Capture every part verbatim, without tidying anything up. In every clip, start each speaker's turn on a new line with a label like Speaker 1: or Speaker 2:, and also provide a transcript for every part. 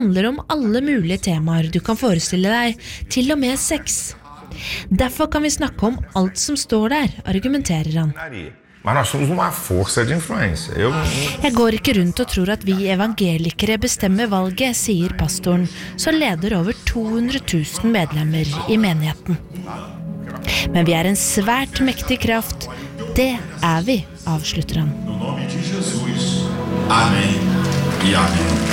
Speaker 1: handler om alle mulige temaer du kan forestille deg, til og med sex. Derfor kan vi snakke om alt som står der, argumenterer han.
Speaker 2: Men nós somos uma força de influência. Eu...
Speaker 1: Jeg går ikke rundt og tror at vi evangelikere bestemmer valget, sier pastoren, som leder over to hundre tusen medlemmer i menigheten. Men vi er en svært mektig kraft. Det er vi, avslutter han.
Speaker 3: No nome de Jesus. Amen. E amen.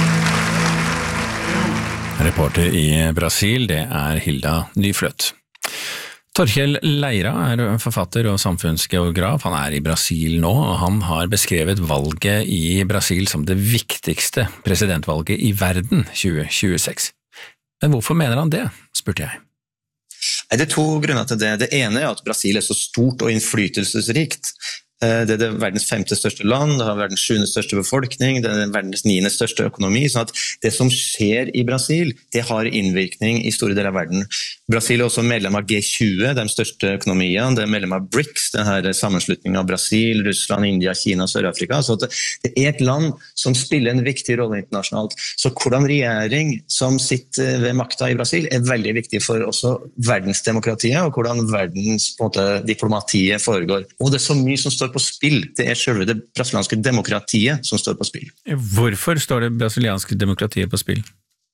Speaker 4: Reporter i Brasil, det er Hilda Nyfløt. Torkjell Leira er forfatter og samfunnsgeograf. Han er i Brasil nå, og han har beskrevet valget i Brasil som det viktigste presidentvalget i verden tjue tjueseks. Men hvorfor mener han det, spurte jeg.
Speaker 5: Det er to grunner til det. Det ene er at Brasil er så stort og innflytelsesrikt. Det er det verdens femte største land, det har verdens sjuende største befolkning, det er verdens niende største økonomi, sånn at det som skjer i Brasil, det har innvirkning i store deler av verden. Brasil er også medlem av G tjue, de største økonomiene, det er medlem av BRICS, den her sammenslutningen av Brasil, Russland, India, Kina, Sør-Afrika, så at det er et land som spiller en viktig rolle internasjonalt. Så hvordan regjering som sitter ved makta i Brasil er veldig viktig for også verdensdemokratiet, og hvordan verdens på en måte, diplomatiet foregår. Og det er så mye som står på spill. Det er selve det brasilianske demokratiet som står på spill.
Speaker 4: Hvorfor står det brasilianske demokratiet på spill?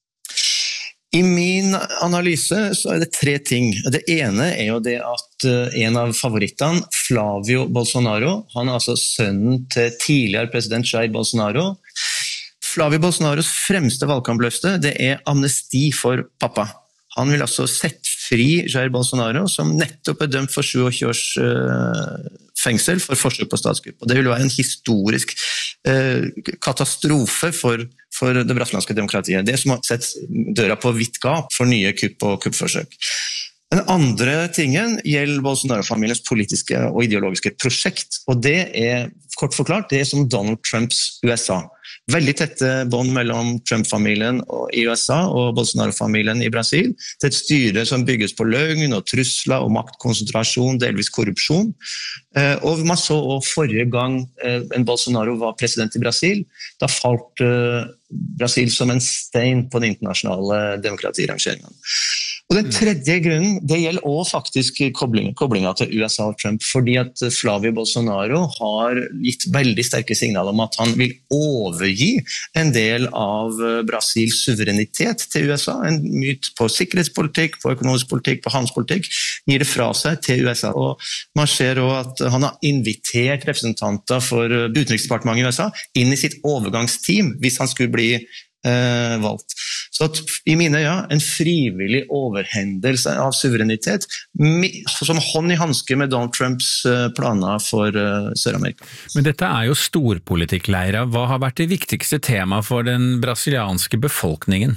Speaker 5: I min analyse så er det tre ting. Det ene er jo det at en av favorittene, Flavio Bolsonaro, han er altså sønnen til tidligere president Jair Bolsonaro. Flavio Bolsonaros fremste valgkampløfte, det er amnesti for pappa. Han vil altså sette fri Jair Bolsonaro, som nettopp er dømt for tjueåtte års uh, fengsel for forsøk på statskupp. Og det vil være en historisk uh, katastrofe for, for det brasilianske demokratiet. Det er som å sette døra på vidt gap for nye kupp og kuppforsøk. Den andre tingen gjelder Bolsonaro-familiens politiske og ideologiske prosjekt, og det er, kort forklart, det er som Donald Trumps U S A. Veldig tette bånd mellom Trump-familien i U S A og Bolsonaro-familien i Brasil. Det er et styre som bygges på løgn og trusler og maktkonsentrasjon, delvis korrupsjon. Og man så også forrige gang en Bolsonaro var president i Brasil, da falt Brasil som en stein på den internasjonale demokratirangeringen. Og den tredje grunnen, det gjelder også faktisk koblingen, koblingen til U S A og Trump, fordi at Flavio Bolsonaro har gitt veldig sterke signaler om at han vil overgi en del av Brasils suverenitet til U S A, en myt på sikkerhetspolitikk, på økonomisk politikk, på handelspolitikk, gir det fra seg til U S A. Og man ser også at han har invitert representanter for utenriksdepartementet i U S A inn i sitt overgangsteam, hvis han skulle bli eh, valgt. Så at, i mine ja, en frivillig overhendelse av suverenitet som hånd i handske med Donald Trumps planer for uh, Sør-Amerika.
Speaker 4: Men dette er jo storpolitikk, Leira. Hva har vært det viktigste tema for den brasilianske befolkningen?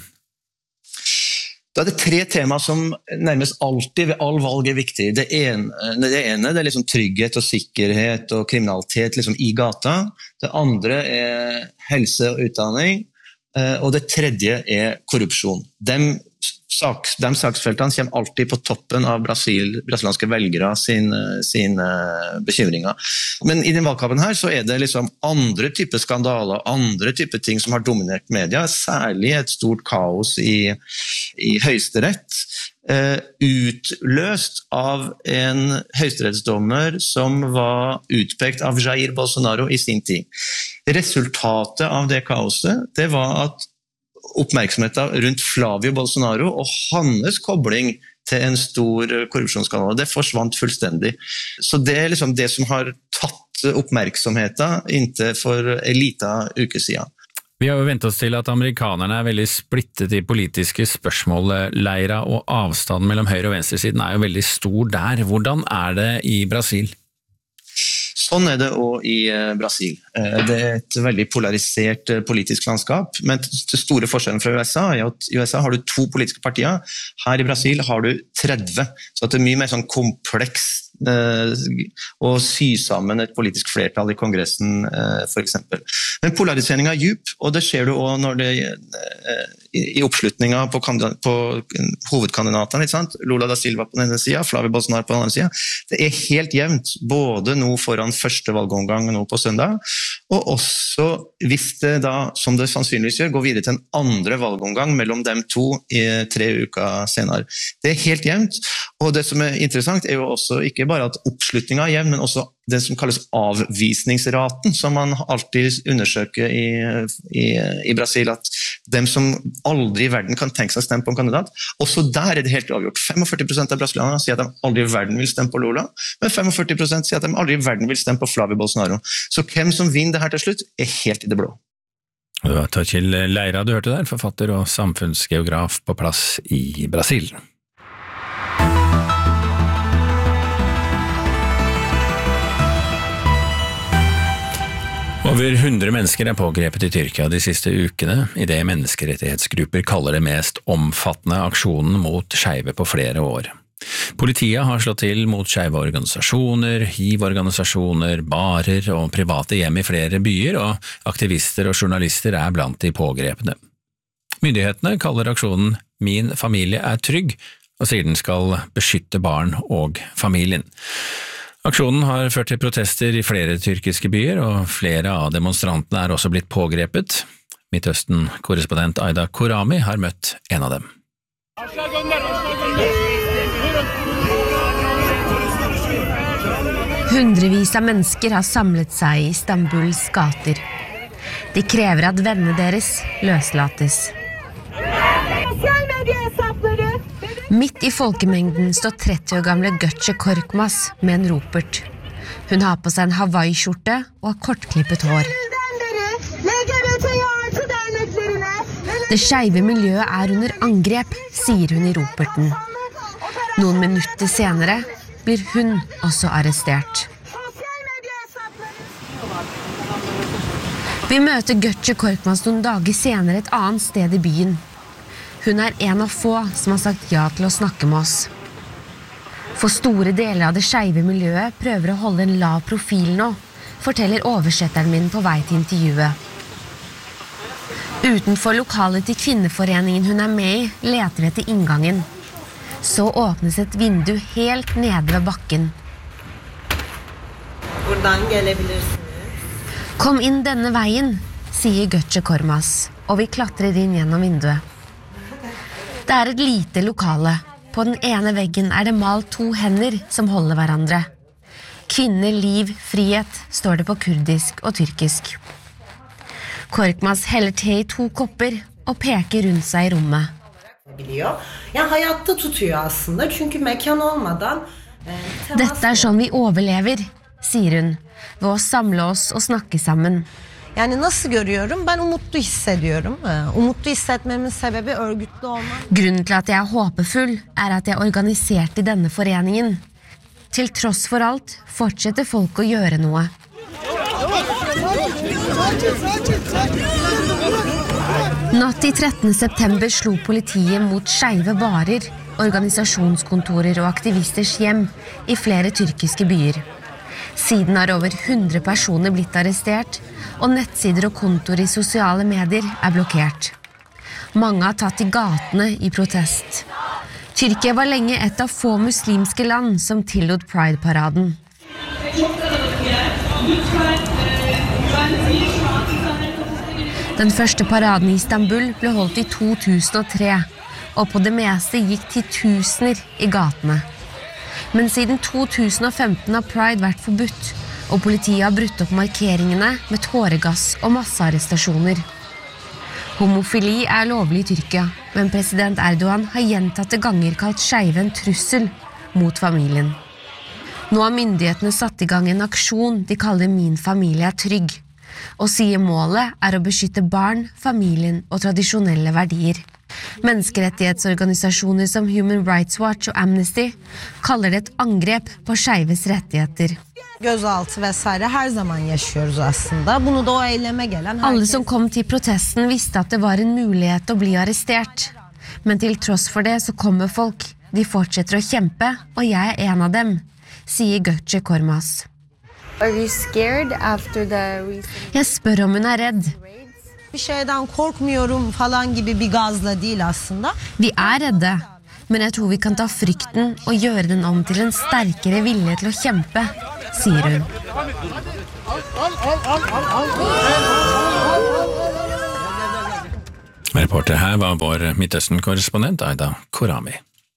Speaker 5: Da er det tre tema som nærmest alltid ved all valg er viktig. Det ene, det ene det er liksom trygghet og sikkerhet og kriminalitet liksom i gata. Det andre er helse og utdanning. Og det tredje er korrupsjon. De, saks, de saksfeltene kommer alltid på toppen av Brasil, brasilianske velgere sine, sine bekymringer. Men i den valgkampen her så er det liksom andre typer skandaler, andre typer ting som har dominert media, særlig et stort kaos i, i høyesterett, Uh, utløst av en høyesterettsdommer som var utpekt av Jair Bolsonaro i sin tid. Resultatet av det kaoset, det var at oppmerksomheten rundt Flavio Bolsonaro og hans kobling til en stor korrupsjonsskandale, det forsvant fullstendig. Så det er liksom det som har tatt oppmerksomheten inntil for en liten uke siden.
Speaker 4: Vi har jo ventet oss til at amerikanerne er veldig splittet i politiske spørsmål, Leira, og avstanden mellom høyre- og venstresiden er jo veldig stor der. Hvordan er det i Brasil?
Speaker 5: Sånn er det også i Brasil. Det er et veldig polarisert politisk landskap, men det store forskjellen fra U S A er at i U S A har du to politiske partier, her i Brasil har du tretti, så det er mye mer sånn kompleks å sy sammen et politisk flertall i kongressen, for eksempel. Men polariseringen er djup, og det ser du også når det i oppslutningen på, på hovedkandidatene, ikke sant? Lula da Silva på den ene siden, Flavio Bolsonaro på den andre siden. Det er helt jevnt, både nå foran første valgomgang nå på søndag, og også hvis det da, som det sannsynligvis gjør, går videre til en andre valgomgang mellom dem to i tre uker senere. Det er helt jevnt, og det som er interessant er jo også ikke bare at oppslutningen er jevn, men også det som kalles avvisningsraten, som man alltid undersøker i, i, i Brasil, at dem som aldri i verden kan tenke seg å stemme på en kandidat, også der er det helt avgjort. femogførti prosent av brasilianerne sier at de aldri i verden vil stemme på Lula, men femogførti prosent sier at de aldri i verden vil stemme på Flavio Bolsonaro. Så hvem som vinner det her til slutt, er helt i det blå.
Speaker 4: Det var Torkjell Leira du hørte der, forfatter og samfunnsgeograf på plass i Brasil. Over hundre mennesker er pågrepet i Tyrkia de siste ukene, i det menneskerettighetsgrupper kaller det mest omfattende aksjonen mot skeive på flere år. Politiet har slått til mot skeive organisasjoner, hiv-organisasjoner, barer og private hjem i flere byer, og aktivister og journalister er blant de pågrepne. Myndighetene kaller aksjonen «Min familie er trygg», og sier den skal beskytte barn og familien. Aksjonen har ført til protester i flere tyrkiske byer, og flere av demonstrantene er også blitt pågrepet. Midtøsten-korrespondent Aida Korami har møtt en av dem.
Speaker 6: Hundrevis av mennesker har samlet seg i Istanbuls gater. De krever at vennene deres løslates. Midt i folkemengden står tretti år gamle Gökçe Korkmaz med en ropert. Hun har på seg en Hawaii-skjorte og har kortklippet hår. Det skeive miljøet er under angrep, sier hun i roperten. Noen minutter senere blir hun også arrestert. Vi møter Gökçe Korkmaz noen dager senere et annet sted i byen. Hun er en av få som har sagt ja til å snakke med oss. For store deler av det skeive miljøet prøver å holde en lav profil nå, forteller oversetteren min på vei til intervjuet. Utenfor lokalet til kvinneforeningen hun er med i, leter vi etter inngangen. Så åpnes et vindu helt nede ved bakken.
Speaker 7: Buradan gelebilirsiniz.
Speaker 6: Kom inn denne veien, sier Gökçe Korkmaz, og vi klatrer inn gjennom vinduet. Det er et lite lokale. På den ene veggen er det malt to hender som holder hverandre. Kvinne, liv, frihet, står det på kurdisk og tyrkisk. Korkmaz heller te i to kopper og peker rundt seg i rommet.
Speaker 7: Yani hayatta tutuyor aslında çünkü mekan olmadan
Speaker 6: Dette er sånn vi overlever, sier hun, ved å samle oss og snakke sammen.
Speaker 7: Yani nasıl görüyorum? Ben umutlu hissediyorum. Umutlu hissetmemin sebebi örgütlü olmak.
Speaker 6: Grunnen til at jeg er håpefull er at jeg er organisert i denne foreningen. Til tross for alt fortsetter folk å gjøre noe. Natt til trettende september slo politiet mot skeive barer, organisasjonskontorer og aktivisters hjem i flere tyrkiske byer. Siden har over hundre personer blitt arrestert, og nettsider og kontor i sosiale medier er blokkert. Mange har tatt i gatene i protest. Tyrkia var lenge et av få muslimske land som tillot Pride-paraden. Den første paraden i Istanbul ble holdt i to tusen og tre, og på det meste gikk titusener i gatene. Men siden to tusen og femten har Pride vært forbudt, og politiet har brutt opp markeringene med tåregass og massearrestasjoner. Homofili er lovlig i Tyrkia, men president Erdogan har gjentatte ganger kalt skeive en trussel mot familien. Nå har myndighetene satt i gang en aksjon de kaller «Min familie er trygg», og sier målet er å beskytte barn, familien og tradisjonelle verdier. Menneskerettighetsorganisasjoner som Human Rights Watch og Amnesty kaller det et angrep på skeives rettigheter.
Speaker 7: Gözaltı vesaire her zaman yaşıyoruz aslında. Bunu da o eyleme gelen herkes...
Speaker 6: Alle som kom til protesten visste at det var en mulighet å bli arrestert. Men til tross for det så kommer folk. De fortsetter å kjempe, og jeg er en av dem. sier Götze Kormas.
Speaker 8: Are you scared after the recent...
Speaker 6: Jeg spør om hun er redd.
Speaker 7: Bir şeyden korkmuyorum falan gibi bir gazla değil aslında.
Speaker 6: Vi er redde, men jeg tror vi kan ta frykten og gjøre den om til en sterkere vilje til å kjempe, sier hun.
Speaker 4: Reporter her var vår Midtøsten-korrespondent Aida Korami.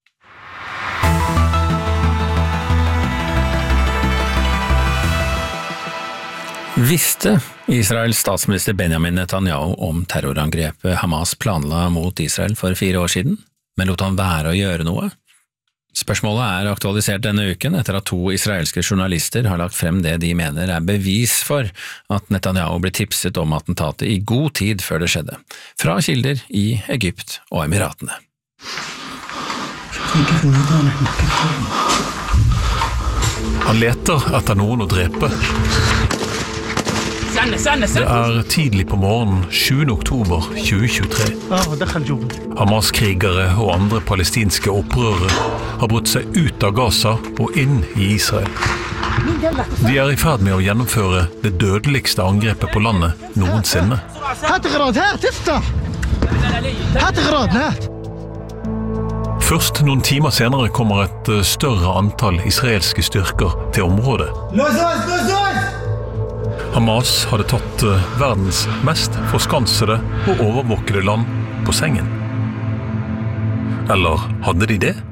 Speaker 4: Visste Israels statsminister Benjamin Netanyahu om terrorangrepet Hamas planla mot Israel for fire år siden, men lot han være å gjøre noe? Spørsmålet er aktualisert denne uken etter at to israelske journalister har lagt frem det de mener er bevis for at Netanyahu ble tipset om attentatet i god tid før det skjedde, fra kilder i Egypt og Emiratene.
Speaker 9: Han leter etter noen å drepe. Det er tidlig på morgenen sjuende oktober tjue tjuetre. Hamas-krigere og andre palestinske opprørere har brutt seg ut av Gaza og inn i Israel. De er i ferd med å gjennomføre det dødeligste angrepet på landet noensinne. Først noen timer senere kommer et større antall israelske styrker til området. Hamas hadde tatt verdens mest forskansede og overvåkede land på sengen. Eller hadde de det?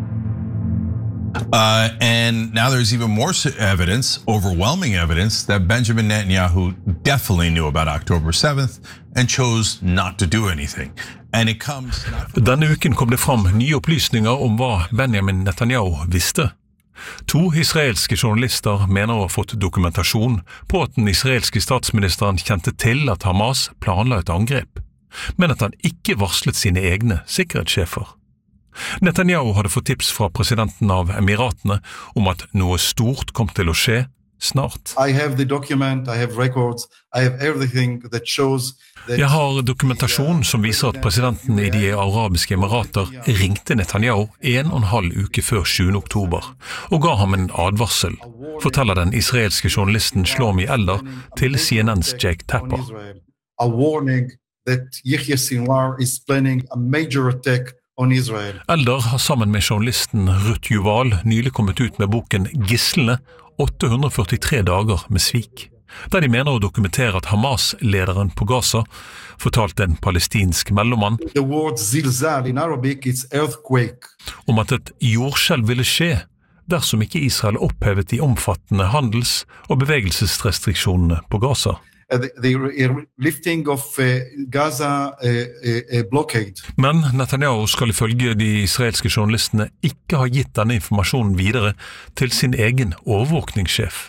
Speaker 3: Uh, and now there's even more evidence, overwhelming evidence, that Benjamin Netanyahu definitely knew about October seventh and chose not to do anything. And it comes...
Speaker 9: Denne uken kom det fram nye opplysninger om hva Benjamin Netanyahu visste. To israelske journalister mener å ha fått dokumentasjon på at den israelske statsministeren kjente til at Hamas planla et angrep, men at han ikke varslet sine egne sikkerhetssjefer. Netanyahu hadde fått tips fra presidenten av Emiratene om at noe stort kom til å skje snart.
Speaker 10: I have the document, I have records, I have everything that shows that...
Speaker 9: Jeg har dokumentasjon som viser at presidenten i de arabiske emirater ringte Netanyahu en og en halv uke før sjuende oktober og ga ham en advarsel, forteller den israelske journalisten Shlomi Eller til C N N's Jake Tapper.
Speaker 10: A warning that Yahya Sinwar is planning a major attack on Israel.
Speaker 9: Elder har sammen med journalisten Ruth Juval nylig kommet ut med boken Gislene, åtte hundre førtitre dager med svik, der de mener å dokumentere at Hamas-lederen på Gaza fortalte en palestinsk mellommann
Speaker 10: The word zilzal in Arabic is earthquake.
Speaker 9: Om at et jordskjelv ville skje dersom ikke Israel opphevet de omfattende handels- og bevegelsesrestriksjonene på Gaza.
Speaker 10: Uh, the, the lifting of uh, Gaza uh, uh, blockade.
Speaker 9: Men Netanyahu skal ifølge de israelske journalistene ikke ha gitt denne informasjonen videre til sin egen overvåkningssjef.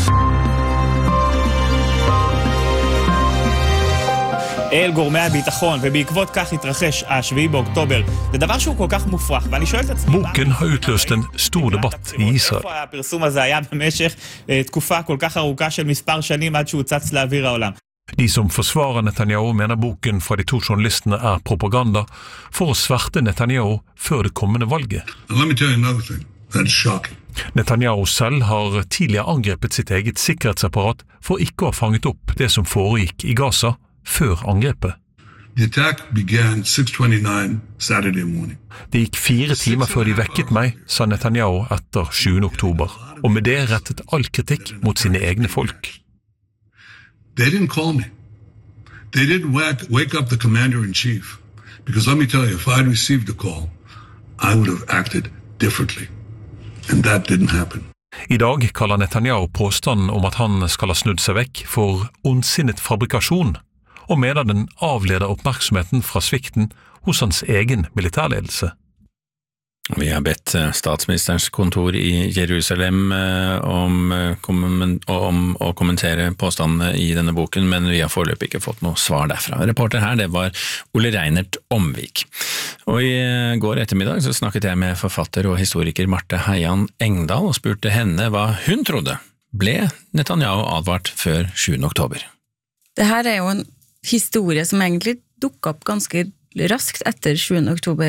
Speaker 11: אל גורמי הביטחון, ובעקבות כך התרחש השביעי באוקטובר. זה דבר שהוא כל כך מופרך, ואני שואל את עצמי...
Speaker 9: Boken har utløst en stor debatt i Israel.
Speaker 11: איפה הפרסום הזה היה במשך תקופה כל כך ארוכה של מספר שנים עד שהוא צץ לאוויר העולם?
Speaker 9: De som forsvarer Netanyahu mener boken fra de to journalistene er propaganda for å sverte Netanyahu før det kommende valget.
Speaker 3: Let me tell you another thing. That's shocking.
Speaker 9: Netanyahu selv har tidligere angrepet sitt eget sikkerhetsapparat for ikke å ha fanget opp det som foregikk i Gaza før angrepet.
Speaker 3: The attack began six twenty-nine Saturday morning.
Speaker 9: Det gikk fire timer før de vekket meg, sa Netanyahu etter sjuende oktober, og med det rettet all kritikk mot sine egne folk.
Speaker 3: They didn't call me. They didn't wake, wake up the commander-in-chief. Because let me tell you, if I'd received the call, I would have acted differently. And that didn't happen.
Speaker 9: I dag kaller Netanyahu påstanden om at han skal ha snudd seg vekk for ondsinnet fabrikasjon, og mener den avleder oppmerksomheten fra svikten hos hans egen militærledelse.
Speaker 4: Vi har bedt statsministerens kontor i Jerusalem om, om å kommentere påstandene i denne boken, men vi har foreløpig ikke fått noe svar derfra. Reporter her, det var Ole Reinert Omvik. Og i går ettermiddag så snakket jeg med forfatter og historiker Marte Heian Engdahl og spurte henne hva hun trodde. Ble Netanyahu advart før sjuende oktober?
Speaker 12: Det her er jo en historie som egentlig dukket opp ganske raskt etter sjuende oktober.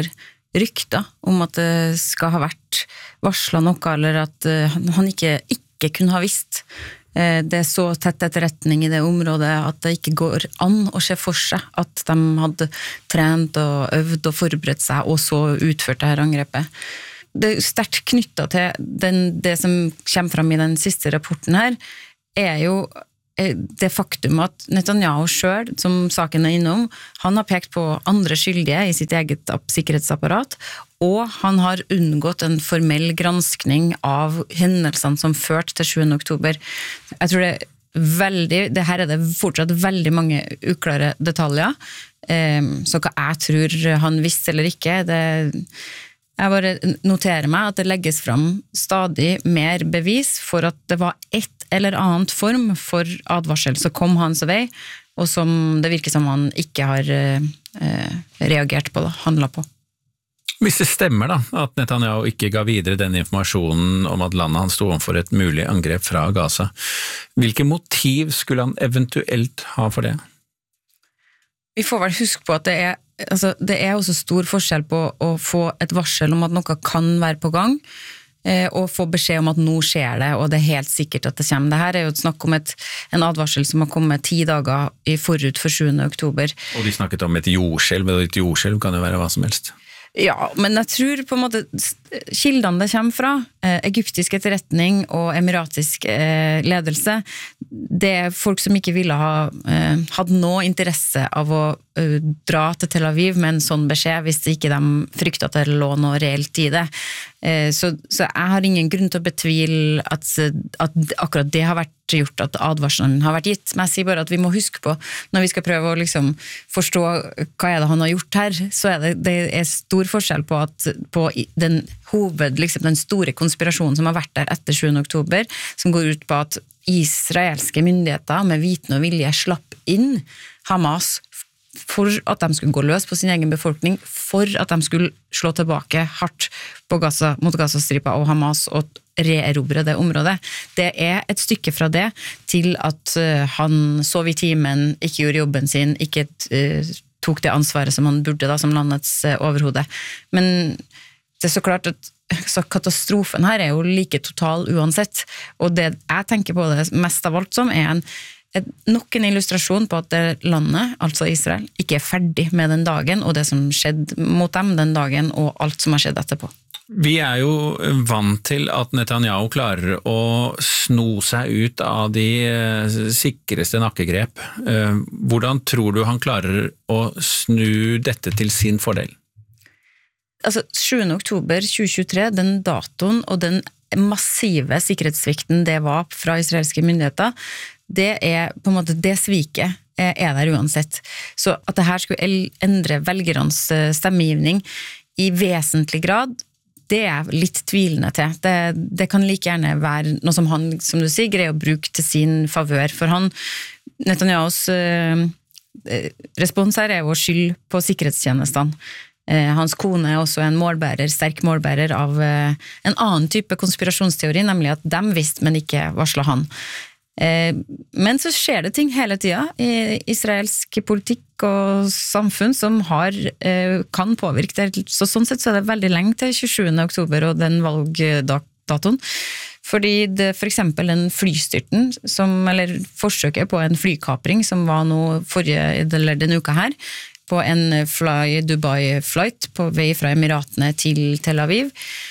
Speaker 12: rykter om at det skal ha vært varslet noe, eller at han ikke, ikke kunne ha visst. Det er så tett etterretning i det området at det ikke går an å se for seg at de hadde trent og øvd og forberedt seg, og så utført det her angrepet. Det er sterkt knyttet til den, det som kommer frem i den siste rapporten her, er jo det faktum at Netanyahu selv, som saken er innom, han har pekt på andre skyldige i sitt eget sikkerhetsapparat, og han har unngått en formell granskning av hendelsene som førte til sjuende oktober. Jeg tror det er veldig, det her er det fortsatt veldig mange uklare detaljer, så hva jeg tror han visste eller ikke, det jeg bare noterer meg at det legges fram stadig mer bevis for at det var et eller annet form for advarsel som kom hans vei, og som det virker som han ikke har eh, reagert på, da, handlet på.
Speaker 4: Hvis det stemmer da, at Netanyahu ikke ga videre den informasjonen om at landet han stod overfor et mulig angrep fra Gaza, hvilke motiv skulle han eventuelt ha for det?
Speaker 12: Vi får vel huske på at det er Altså, det er også stor forskjell på å få et varsel om at noe kan være på gang, eh, og få beskjed om at nå skjer det, og det er helt sikkert at det kommer. Dette er jo et snakk om et, en advarsel som har kommet ti dager i forut for sjuende oktober.
Speaker 4: Og de snakket om et jordskjelv, og et jordskjelv kan jo være hva som helst.
Speaker 12: Ja, men jeg tror på en måte kildene det kommer fra, eh, egyptisk etterretning og emiratisk eh, ledelse, det er folk som ikke ville ha eh, hatt noe interesse av å eh, dra til Tel Aviv med en sånn beskjed hvis ikke de fryktet at det lå noe reelt i det. Eh, så, så jeg har ingen grunn til å betvile at, at akkurat det har vært gjort, at advarselen har vært gitt, men jeg sier bare at vi må huske på, når vi skal prøve å liksom forstå hva er det han har gjort her, så er det, det er stor forskjell på at på den hoved, liksom den store konspirasjonen som har vært der etter sjuende oktober, som går ut på at israelske myndigheter med viten og vilje slapp inn Hamas for at de skulle gå løs på sin egen befolkning, for at de skulle slå tilbake hardt på Gaza, mot Gaza-stripa og Hamas og reerobre det området. Det er et stykke fra det til at uh, han sov i timen, ikke gjorde jobben sin, ikke uh, tok det ansvaret som han burde da, som landets uh, overhode. Men det er så klart at så katastrofen her er jo like total uansett, og det jeg tenker på det mest av alt som er en Et, nok en illustrasjon på at det landet, altså Israel, ikke er ferdig med den dagen, og det som skjedde mot dem den dagen, og alt som har skjedd etterpå.
Speaker 4: Vi er jo vant til at Netanyahu klarer å sno seg ut av de sikreste nakkegrep. Hvordan tror du han klarer å snu dette til sin fordel?
Speaker 12: Altså, sjuende oktober tjue tjuetre, den datoen og den massive sikkerhetssvikten det var fra israelske myndigheter, det er på en måte det sviket er der uansett. Så at det her skulle endre velgerens stemmegivning i vesentlig grad, det er litt tvilende til. Det, det kan like gjerne være noe som han, som du sier, greier å bruke til sin favør. For han, Netanyahus eh, respons her er jo skyld på sikkerhetstjenestene. Eh, hans kone er også en målbærer, sterk målbærer av eh, en annen type konspirasjonsteori, nemlig at de visste, men ikke varslet han. Men så skjer det ting hele tiden i israelsk politikk og samfunn som har, kan påvirke det. Så sånn sett så er det veldig lenge til tjuesjuende oktober og den valgdatoen. Fordi det for eksempel en flystyrten, som, eller forsøket på en flykapring som var nå forrige, eller denne uka her, på en Fly Dubai flight på vei fra Emiratene til Tel Aviv,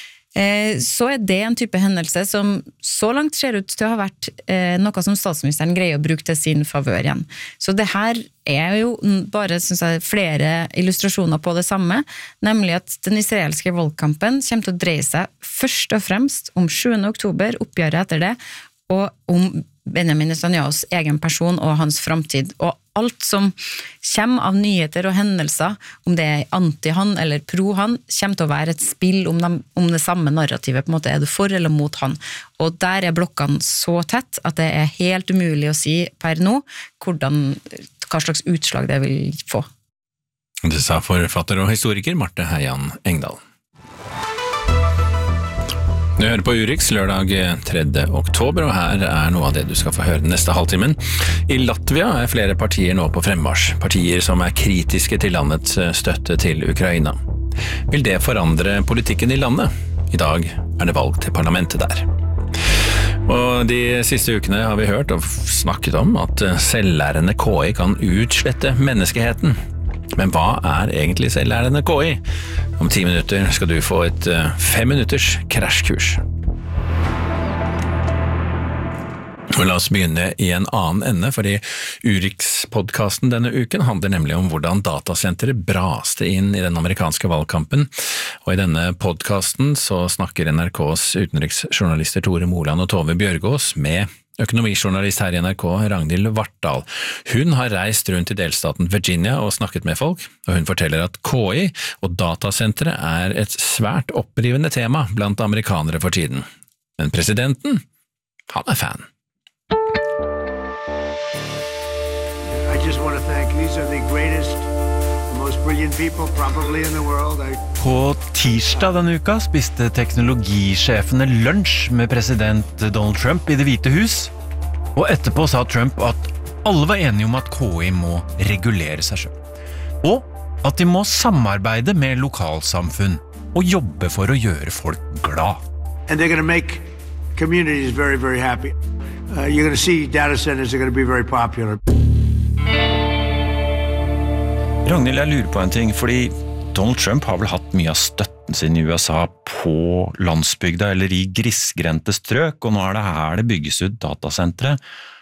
Speaker 12: så er det en type hendelse som så langt ser ut til å ha vært eh, noe som statsministeren greier å bruke til sin favør igjen. Så det her er jo bare, synes jeg, flere illustrasjoner på det samme, nemlig at den israelske valgkampen kommer til å dreie seg først og fremst om sjuende oktober, oppgjøret etter det, og om Benjamin Netanyahus egen person og hans framtid, og alt som kommer av nyheter og hendelser, om det er anti-han eller pro-han, kommer til å være et spill om, dem, om det samme narrativet, på en måte er det for eller mot han. Og der er blokkene så tett at det er helt umulig å si per nå hvordan, hva slags utslag det vil få.
Speaker 4: Det sa forfatter og historiker Marte Heian Engdahl. Du hører på Urix lørdag tredje oktober, og her er noe av det du skal få høre den neste halvtimen. I Latvia er flere partier nå på fremmarsj, partier som er kritiske til landets støtte til Ukraina. Vil det forandre politikken i landet? I dag er det valg til parlamentet der. Og de siste ukene har vi hørt og snakket om at selvlærende K I kan utslette menneskeheten. Men hva er egentlig selvlærende K I? Om ti minutter skal du få et fem minutters krasjkurs. Og la oss begynne i en annen ende, fordi Urix-podcasten denne uken handler nemlig om hvordan datasenteret braste inn i den amerikanske valgkampen. Og i denne podcasten så snakker N R K's utenriksjournalister Tore Moland og Tove Bjørgaas med økonomijournalist her i N R K, Ragnhild Vartdal. Hun har reist rundt i delstaten Virginia og snakket med folk, og hun forteller at K I og datasenteret er et svært opprivende tema blant amerikanere for tiden. Men presidenten, han er fan.
Speaker 13: I just want to thank these are the greatest, most brilliant people probably in the world. I...
Speaker 14: På tirsdag denne uka spiste teknologisjefene lunsj med president Donald Trump i Det hvite hus, og etterpå sa Trump at alle var enige om at K I må regulere seg selv, og at de må samarbeide med lokalsamfunn og jobbe for å gjøre folk glad.
Speaker 13: And they're going to make communities very, very happy. Uh, you're going to see data centers are going to be very popular.
Speaker 14: Ragnhild, jeg lurer på en ting, fordi Donald Trump har vel hatt mye av støtten sin i U S A på landsbygda eller i grisgrendte strøk, og nå er det her det bygges ut datasentre,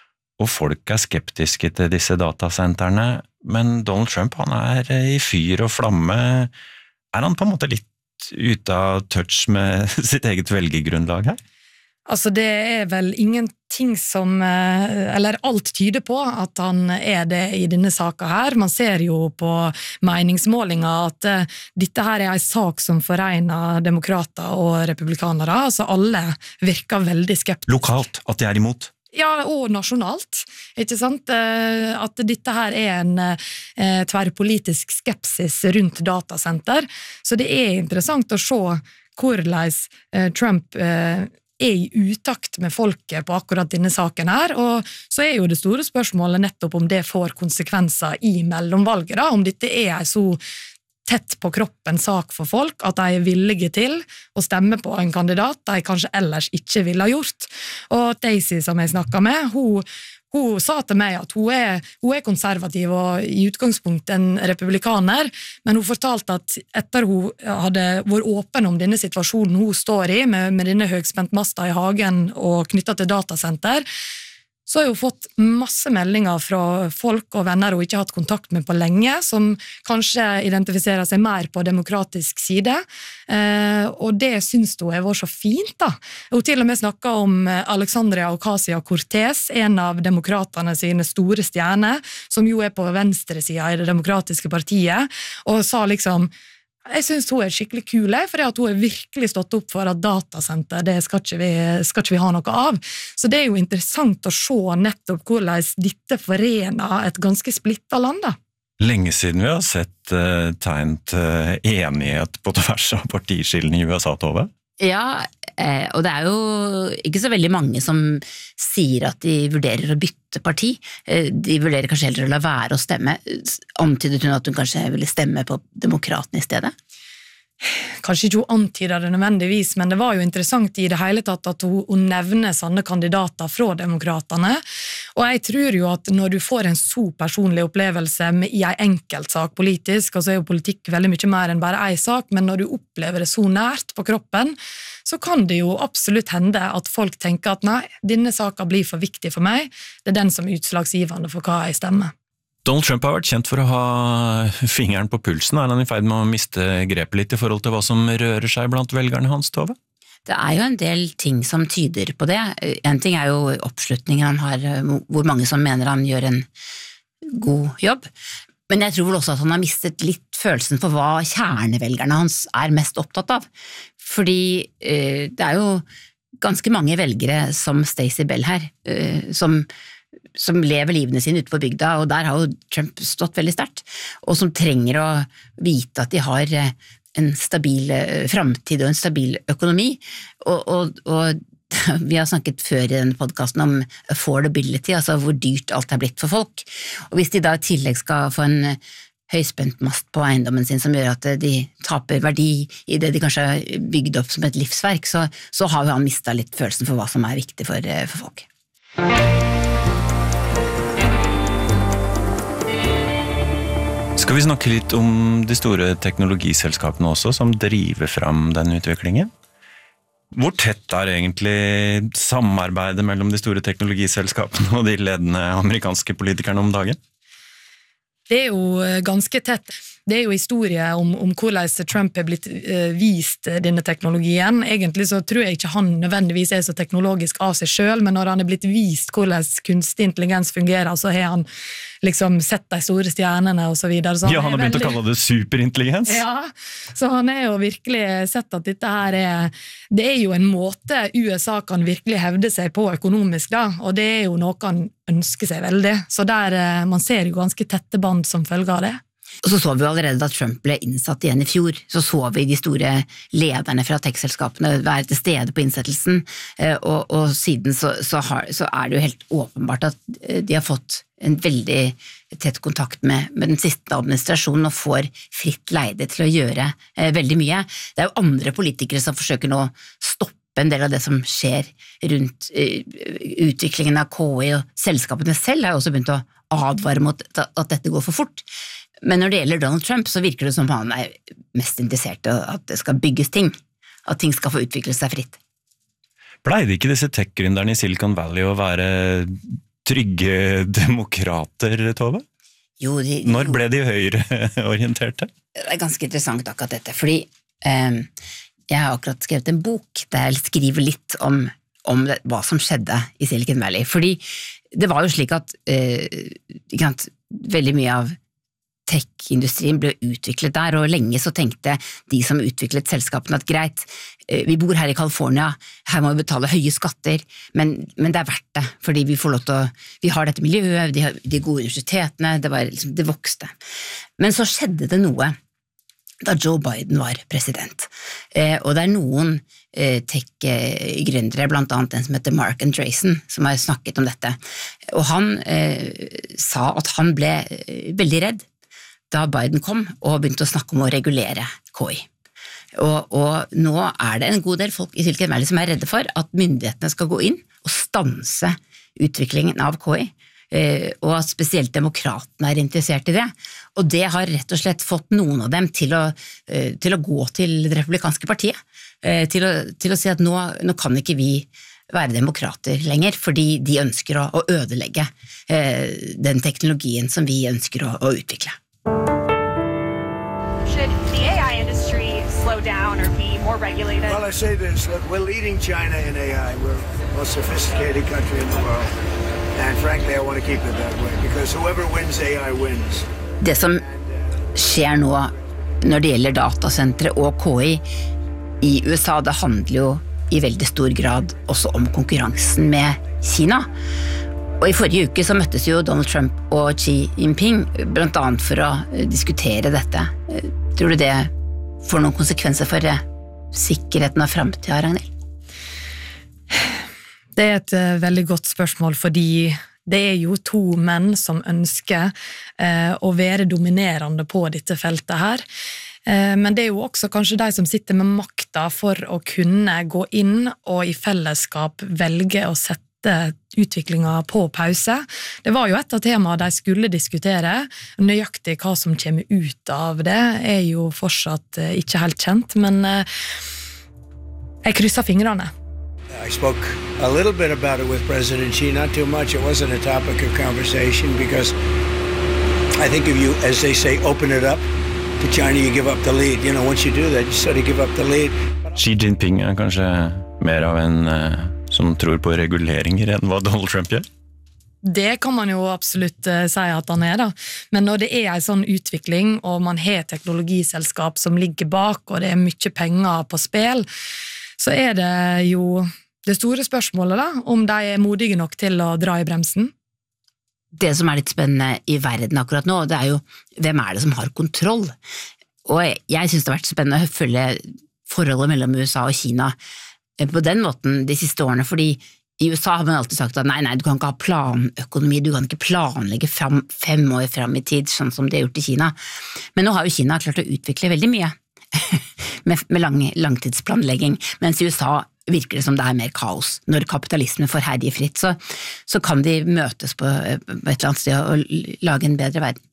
Speaker 14: og folk er skeptiske til disse datasenterne, men Donald Trump han er i fyr og flamme. Er han på en måte litt ute av touch med sitt eget velgergrunnlag her?
Speaker 15: Altså det er vel ingenting som, eller alt tyder på at han er det i denne saken her. Man ser jo på meningsmålinger at dette her er en sak som forener demokrater og republikanere, altså alle virker veldig skeptiske.
Speaker 14: Lokalt, at de er imot?
Speaker 15: Ja, og nasjonalt, ikke sant? At dette her er en eh, tverrpolitisk skepsis rundt datasenter, så det er interessant å se hvordan eh, Trump eh, er i utakt med folket på akkurat denne saken her, og så er jo det store spørsmålet nettopp om det får konsekvenser i mellomvalget, da, om dette er en så tett på kroppen sak for folk at de er villige til å stemme på en kandidat de kanskje ellers ikke ville ha gjort. Og Daisy, som jeg snakket med, hun Hun sa til meg at hun er, hun er konservativ og i utgangspunktet en republikaner, men hun fortalte at etter hun hadde vært åpen om denne situasjonen hun står i, med, med denne høgspentmasta i hagen og knyttet til datasenter, så har hun fått masse meldinger fra folk og venner hun ikke har hatt kontakt med på lenge, som kanskje identifiserer seg mer på demokratisk side, eh, og det synes hun har vært så fint da. Hun til og med snakket om Alexandria Ocasio-Cortez, en av demokraterne sine store stjerner, som jo er på venstre siden i det demokratiske partiet, og sa liksom, jeg synes hun er skikkelig kul, for hun har virkelig stått opp for at datasenter, det skal ikke, vi, skal ikke vi ha noe av. Så det er jo interessant å se nettopp hvordan dette forener et ganske splittet land da.
Speaker 14: Lenge siden vi har sett uh, tegn til enighet på tvers av partiskillene i U S A, Tove?
Speaker 16: Ja, eh, og det er jo ikke så veldig mange som sier at de vurderer å bytte parti. Eh, de vurderer kanskje heller å la være å stemme. Antydet hun at hun kanskje ville stemme på demokraten i stedet?
Speaker 15: Kanskje ikke hun antyder det nødvendigvis, men det var jo interessant i det hele tatt at hun, hun nevner sånne kandidater fra demokratene, og jeg tror jo at når du får en så personlig opplevelse med, i en enkelt sak politisk, og så er jo politikk veldig mye mer enn bare en sak, men når du opplever det så nært på kroppen, så kan det jo absolutt hende at folk tenker at nei, denne saken blir for viktig for meg, det er den som er utslagsgivende for hva jeg stemmer.
Speaker 14: Donald Trump har vært kjent for å ha fingeren på pulsen. Er han i ferd med å miste grepet litt i forhold til hva som rører seg blant velgerne hans, Tove?
Speaker 16: Det er jo en del ting som tyder på det. En ting er jo oppslutningen han har, hvor mange som mener han gjør en god jobb. Men jeg tror vel også at han har mistet litt følelsen for hva kjernevelgerne hans er mest opptatt av. Fordi eh, det er jo ganske mange velgere som Stacey Bell her, eh, som som lever livene sine ute på bygda, og der har jo Trump stått veldig sterkt, og som trenger å vite at de har en stabil fremtid og en stabil økonomi, og, og, og vi har snakket før i denne podcasten om affordability, altså hvor dyrt alt er blitt for folk, og hvis de da i tillegg skal få en høyspentmast på eiendommen sin som gjør at de taper verdi i det de kanskje har bygd opp som et livsverk, så, så har jo han mistet litt følelsen for hva som er viktig for, for folk.
Speaker 14: Skal vi snakke litt om de store teknologiselskapene også, som driver fram den utviklingen? Hvor tett er egentlig samarbeidet mellom de store teknologiselskapene og de ledende amerikanske politikerne om dagen?
Speaker 15: Det er jo ganske tett. Det er jo historie om, om hvordan Trump er blitt uh, vist denne teknologien. Egentlig så tror jeg ikke han nødvendigvis er så teknologisk av seg selv, men når han er blitt vist hvordan kunstig intelligens fungerer, så har han liksom sett de store stjernene og så videre. Så han
Speaker 14: ja, han har begynt veldig... å kalle det superintelligens.
Speaker 15: Ja, så han er jo virkelig sett at dette her er, det er jo en måte U S A kan virkelig hevde seg på økonomisk da, og det er jo noe han ønsker seg veldig. Så der, man ser jo ganske tette band som følger av det.
Speaker 16: Og så så vi jo allerede da Trump ble innsatt igjen i fjor, så så vi de store lederne fra tech-selskapene være til stede på innsettelsen, og, og siden så, så, har, så er det jo helt åpenbart at de har fått en veldig tett kontakt med, med den siste administrasjonen og får fritt leide til å gjøre eh, veldig mye. Det er jo andre politikere som forsøker nå å stoppe en del av det som skjer rundt eh, utviklingen av K I, og selskapene selv har jo også begynt å advare mot at dette går for fort. Men når det gjelder Donald Trump, så virker det som han er mest interessert i at det skal bygges ting, at ting skal få utvikle seg fritt.
Speaker 14: Pleide ikke disse tech-gründerne i Silicon Valley å være trygge demokrater, Tove?
Speaker 16: Jo, de,
Speaker 14: Når ble de høyreorienterte?
Speaker 16: Det er ganske interessant akkurat dette, fordi eh, jeg har akkurat skrevet en bok der jeg skriver litt om, om det, hva som skjedde i Silicon Valley. Fordi det var jo slik at eh, ikke sant, veldig mye av tech-industrien ble utviklet der, og lenge så tenkte de som utviklet selskapene at greit, vi bor her i California, her må vi betale høye skatter, men, men det er verdt det, fordi vi får lov til å, vi har dette miljøet, de, har, de gode universitetene, det, var liksom, det vokste. Men så skjedde det noe da Joe Biden var president, eh, og det er noen eh, tech-gründere, blant annet en som heter Mark Andreessen, som har snakket om dette, og han eh, sa at han ble eh, veldig redd da Biden kom og begynte å snakke om å regulere K I. Og, og nå er det en god del folk i Silicon Valley som er redde for at myndighetene skal gå inn og stanse utviklingen av K I, eh, og at spesielt demokratene er interessert i det. Og det har rett og slett fått noen av dem til å, eh, til å gå til det republikanske partiet, eh, til, å, til å si at nå, nå kan ikke vi være demokrater lenger, fordi de ønsker å, å ødelegge eh, den teknologien som vi ønsker å, å utvikle.
Speaker 17: Should the A I industry slow down or be more regulated?
Speaker 13: Well, I say this, look, we're leading China in A I. We're the most sophisticated country in the world. And frankly, I want to keep it that way, because whoever wins A I wins.
Speaker 16: Det som skjer nå når det gjelder datasentre og K I i U S A, det handler jo i veldig stor grad også om konkurransen med Kina. Og i forrige uke så møttes jo Donald Trump og Xi Jinping blant annet for å diskutere dette. Tror du det får noen konsekvenser for sikkerheten og fremtiden, Ragnhild?
Speaker 15: Det er et uh, veldig godt spørsmål, fordi det er jo to menn som ønsker uh, å være dominerende på dette feltet her. Uh, men det er jo også kanskje de som sitter med makta for å kunne gå inn og i fellesskap velge å sette utviklingen på pause. Det var jo et av temaene de skulle diskutere. Nøyaktig hva som kommer ut av det er jo fortsatt uh, ikke helt kjent, men uh, jeg krysser fingrene.
Speaker 13: I spoke a little bit about it with President Xi, not too much. It wasn't a topic of conversation because I think if you, as they say, open it up to China, you give up the lead. You know, once you do that, you sort of give up the lead.
Speaker 14: Xi Jinping er kanskje mer av en uh, som tror på reguleringer enn hva Donald Trump gjør?
Speaker 15: Det kan man jo absolutt uh, si at han er da. Men når det er en sånn utvikling, og man har teknologiselskap som ligger bak, og det er mye penger på spill, så er det jo det store spørsmålet da, om de er modige nok til å dra i bremsen.
Speaker 16: Det som er litt spennende i verden akkurat nå, det er jo hvem er det som har kontroll. Og jeg synes det har vært spennende å følge forholdet mellom U S A og Kina på den måten de siste årene, fordi i U S A har man alltid sagt at nei, nei, du kan ikke ha planøkonomi, du kan ikke planlegge fram, fem år frem i tid, sånn som de har gjort i Kina. Men nå har jo Kina klart å utvikle veldig mye. med, med lang, langtidsplanlegging, mens I U S A virker det som det er mer kaos. Når kapitalismen får herje fritt, så, så kan de møtes på, på et eller annet sted og lage en bedre verden.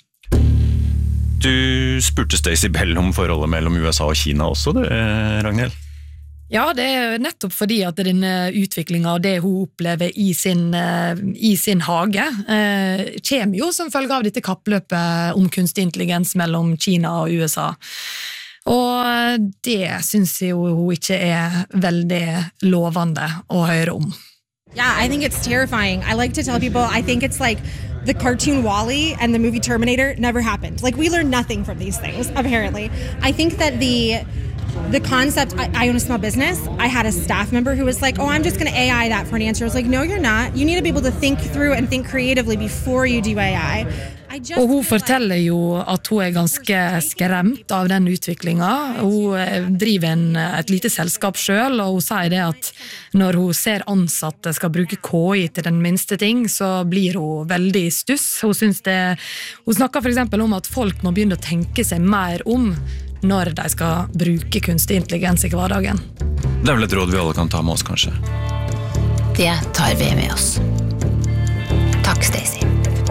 Speaker 14: Du spurte Stacey Bell om forholdet mellom U S A og Kina også, du, Ragnhild?
Speaker 15: Ja, det er nettopp fordi at denne utviklingen og det hun opplever I sin, I sin hage eh, kommer jo som følge av dette kappløpet om kunstig intelligens mellom Kina og U S A. Og det synes jeg jo hun ikke er veldig lovende å høre om.
Speaker 18: Yeah, I think it's terrifying. I like to tell people, I think it's like the cartoon WALL-E and the movie Terminator never happened. Like, we learn nothing from these things, apparently. I think that the the concept, I, I own a small business. I had a staff member who was like, oh, I'm just going to A I that for an answer. I was like, no, you're not. You need to be able to think through and think creatively before you do A I.
Speaker 15: Og hun forteller jo at hun er ganske skremt av den utviklingen. Hun driver en, et lite selskap selv, og hun sier det at når hun ser ansatte skal bruke K I til den minste ting, så blir hun veldig stuss. Hun, synes det, hun snakker for eksempel om at folk må begynne å tenke seg mer om når de skal bruke kunstig intelligens I hverdagen.
Speaker 14: Det er vel et råd vi alle kan ta med oss, kanskje?
Speaker 16: Det tar vi med oss. Takk, Stacey.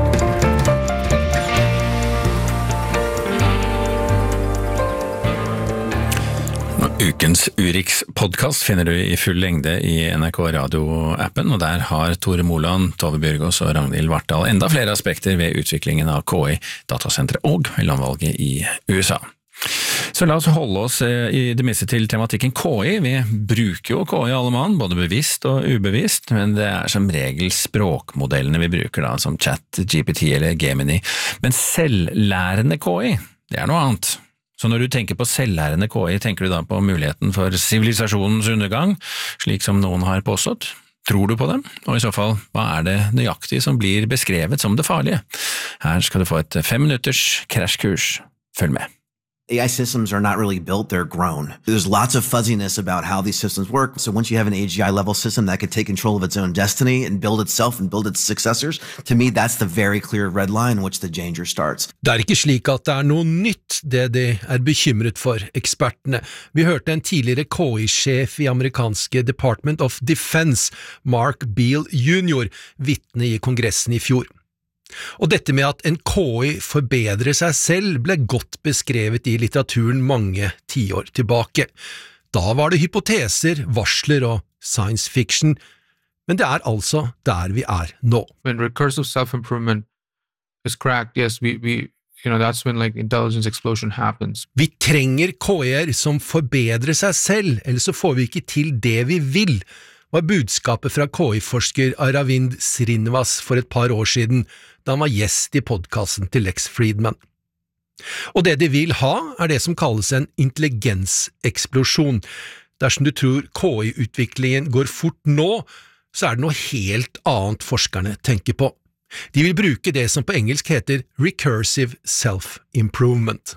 Speaker 4: Ukens Urix-podcast finner du I full lengde I N R K Radio-appen, og der har Tore Moland, Tove Bjørgaas og Ragnhild Vartdal enda flere aspekter ved utviklingen av K I, datasenteret og landvalget I U S A. Så la oss holde oss I det minste til tematikken K I. Vi bruker jo K I alle mann, både bevisst og ubevisst, men det er som regel språkmodellene vi bruker da, som Chat G P T eller Gemini. Men selvlærende K I, det er noe annet. Så når du tenker på selvlærende K I, tenker du da på muligheten for sivilisasjonens undergang, slik som noen har påstått? Tror du på dem? Og I så fall, hva er det nøyaktig som blir beskrevet som det farlige? Her skal du få et fem minutters krasjkurs. Følg med.
Speaker 19: A I systems are not really built, they're grown. There's lots of fuzziness about how these systems work. So once you have an A G I level system that could take control of its own destiny and build itself and build its successors, to me that's the very clear red line in which the danger starts.
Speaker 20: Det er ikke slik at det er noe nytt det de er bekymret for, ekspertene. Vi hørte en tidligere K I-sjef I amerikanske Department of Defense, Mark Beal junior, vitne I Kongressen I fjor. Og dette med at en K I forbedrer seg selv ble godt beskrevet I litteraturen mange tiår tilbake. Da var det hypoteser, varsler og science fiction, men det er altså der vi er nå.
Speaker 21: When recursive self-improvement is cracked, yes, we, we, you know, that's when like intelligence explosion happens.
Speaker 20: Vi trenger K I-er som forbedrer seg selv, eller så får vi ikke til det vi vil, var budskapet fra K I-forsker Aravind Srinivas for et par år siden, da han var gjest I podcasten til Lex Friedman. Og det de vil ha er det som kalles en intelligenseksplosjon. Dersom du tror K I-utviklingen går fort nå, så er det noe helt annet forskerne tenker på. De vil bruke det som på engelsk heter recursive self-improvement.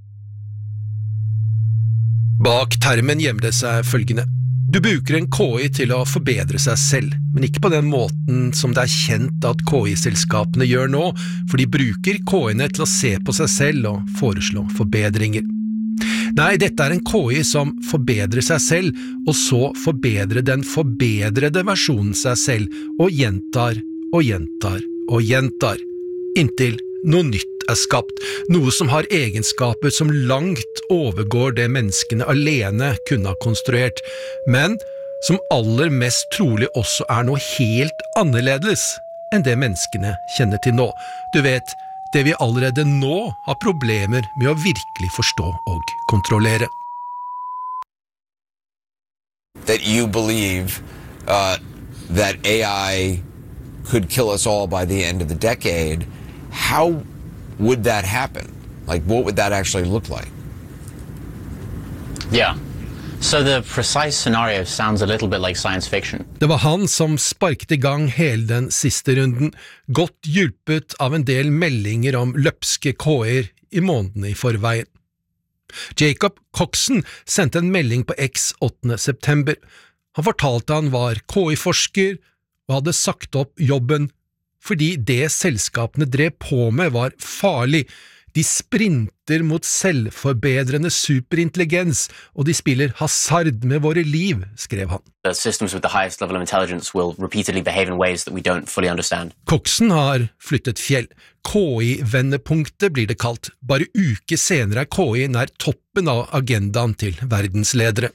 Speaker 20: Bak termen gjemmer det seg følgende. Du bruker en K I til å forbedre seg selv, men ikke på den måten som det er kjent at K I-selskapene gjør nå, for de bruker K I-ene til å se på seg selv og foreslå forbedringer. Nei, dette er en K I som forbedrer seg selv, og så forbedrer den forbedrede versjonen seg selv, og gjentar og gjentar og gjentar, inntil noe nytt er skapt, noe som har egenskaper som langt overgår det menneskene alene kunne ha konstruert, men som aller mest trolig også er noe helt annerledes enn det menneskene kjenner til nå. Du vet, det vi allerede nå har problemer med å virkelig forstå og kontrollere.
Speaker 22: That you believe uh, that A I could kill us all by the end of the decade, how would that happen? Like, what would that actually look like?
Speaker 23: Yeah. So the precise scenario sounds a little bit like science fiction.
Speaker 20: Det var han som sparket I gang hele den siste runden, godt hjulpet av en del meldinger om løpske K I-er I månedene I forveien. Jacob Coxon sendte en melding på X åttende september. Han fortalte han var K I-forsker og hadde sagt opp jobben fordi det selskapene drev på med var farlig. De sprinter mot selvforbedrende superintelligens, og de spiller hasard med våre liv, skrev han.
Speaker 1: The systems with the highest level of intelligence will repeatedly behave in ways that we don't fully understand.
Speaker 20: Coxon har flyttet fjell. K I-vendepunktet blir det kalt. Bare uke senere er K I nær toppen av agendaen til verdensledere.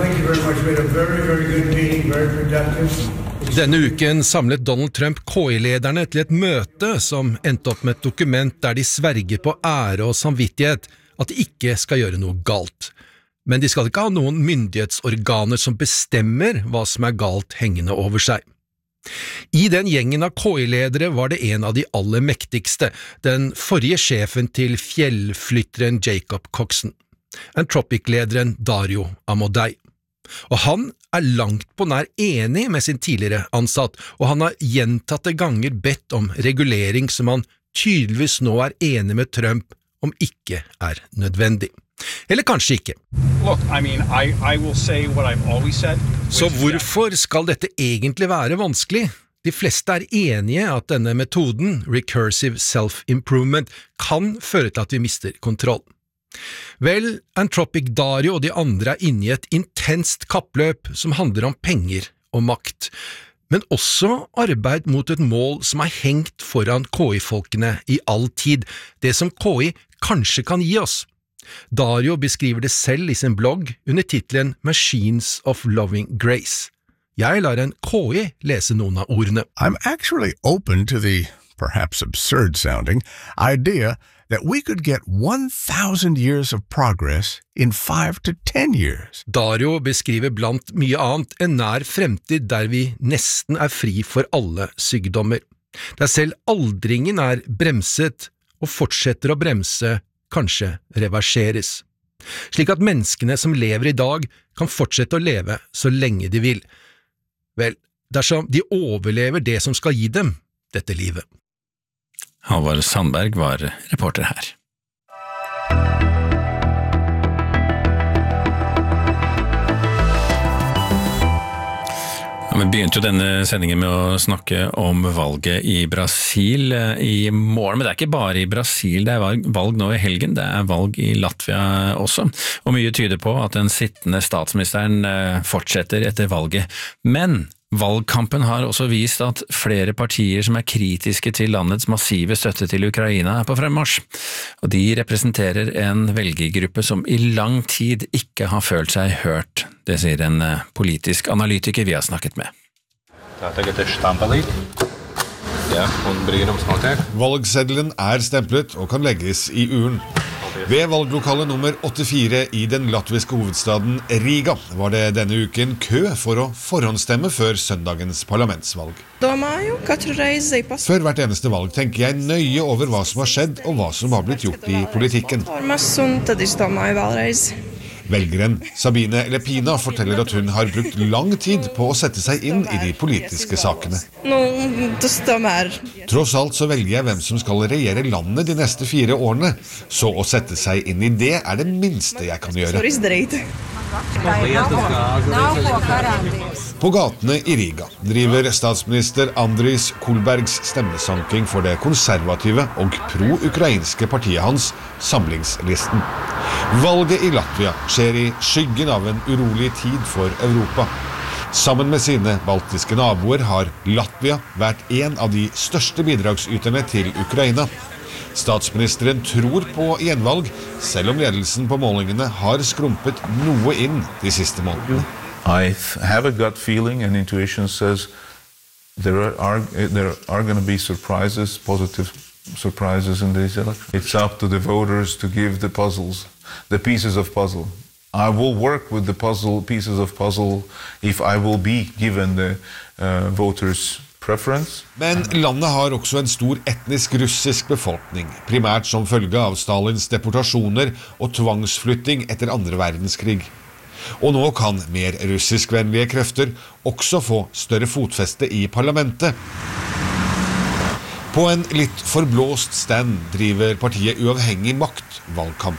Speaker 20: Denne uken samlet Donald Trump K I-lederne til et møte som endte opp med et dokument der de sverger på ære og samvittighet at de ikke skal gjøre noe galt. Men de skal ikke ha noen myndighetsorganer som bestemmer hva som er galt hengende over seg. I den gjengen av K I-ledere var det en av de aller mektigste, den forrige sjefen til fjellflytteren Jacob Coxon, Anthropic-lederen Dario Amodei. Og han er langt på nær enig med sin tidligere ansatt, og han har gjentatte ganger bedt om regulering som han tydeligvis nå er enig med Trump om ikke er nødvendig. Eller kanskje ikke.
Speaker 2: Look, I mean, I, I will say what I've always said.
Speaker 20: Så hvorfor skal dette egentlig være vanskelig? De fleste er enige at denne metoden, recursive self-improvement, kan føre til at vi mister kontroll. Vel, Anthropic Dario og de andre er inne i et intenst kappløp som handler om penger og makt, men også arbeid mot et mål som er hengt foran K I-folkene i all tid, det som K I kanskje kan gi oss. Dario beskriver det selv i sin blogg under titelen Machines of Loving Grace. Jeg lar en K I lese noen av ordene.
Speaker 5: I'm actually open to the, perhaps absurd-sounding, idea that we could get one thousand years of progress in five to ten years.
Speaker 20: Dario beskriver blant mye annet en nær fremtid der vi nesten er fri for alle sykdommer. Der selv aldringen er bremset og fortsetter å bremse, kanskje reverseres. Slik at menneskene som lever i dag kan fortsette å leve så lenge de vil. Vel, dersom de overlever det som skal gi dem dette livet.
Speaker 4: Halvard Sandberg var reporter her. Ja, vi begynte jo denne sendingen med å snakke om valget i Brasil i morgen, men det er ikke bare i Brasil, det er valg nå i helgen, det er valg i Latvia også, og mye tyder på at den sittende statsministeren fortsetter etter valget. Men valgkampen har også vist at flere partier som er kritiske til landets massive støtte til Ukraina er på fremmarsj, og de representerer en velgergruppe som i lang tid ikke har følt seg hørt. Det sier en politisk analytiker vi har snakket med.
Speaker 24: Valgseddelen er stemplet og kan legges i urn. Ved valglokale nummer åttifire i den latviske hovedstaden Riga var det denne uken kø for å forhåndsstemme før søndagens parlamentsvalg. Før hvert eneste valg tenker jeg nøye over hva som har skjedd og hva som har blitt gjort i politikken. Velgeren Sabine Lepina forteller at hun har brukt lang tid på å sette seg inn i de politiske sakene. Tross alt så velger jeg hvem som skal regjere landet de neste fire årene, så å sette seg inn i det er det minste jeg kan gjøre. På gatene i Riga driver statsminister Andris Kulbergs stemmesanking for det konservative og pro-ukrainske partiet hans, Samlingslisten. Valget i Latvia skjer i skyggen av en urolig tid for Europa. Sammen med sine baltiske naboer har Latvia vært en av de største bidragsyterne til Ukraina. Statsministeren tror på gjenvalg, selv om ledelsen på målingene har skrumpet noe inn de siste månedene.
Speaker 25: I have a gut feeling and intuition says there are, there are going to be surprises, positive surprises in these elections. It's up to the voters to give the puzzles, the pieces of puzzle. I will work with the puzzle, pieces of puzzle, if I will be given the uh, voters' preference.
Speaker 24: Men landet har også en stor etnisk russisk befolkning, primært som følge av Stalins deportasjoner og tvangsflytting etter andre verdenskrig. Og nå kan mer russiskvennlige krefter også få større fotfeste i parlamentet. På en litt forblåst stand driver partiet Uavhengig Makt valgkamp.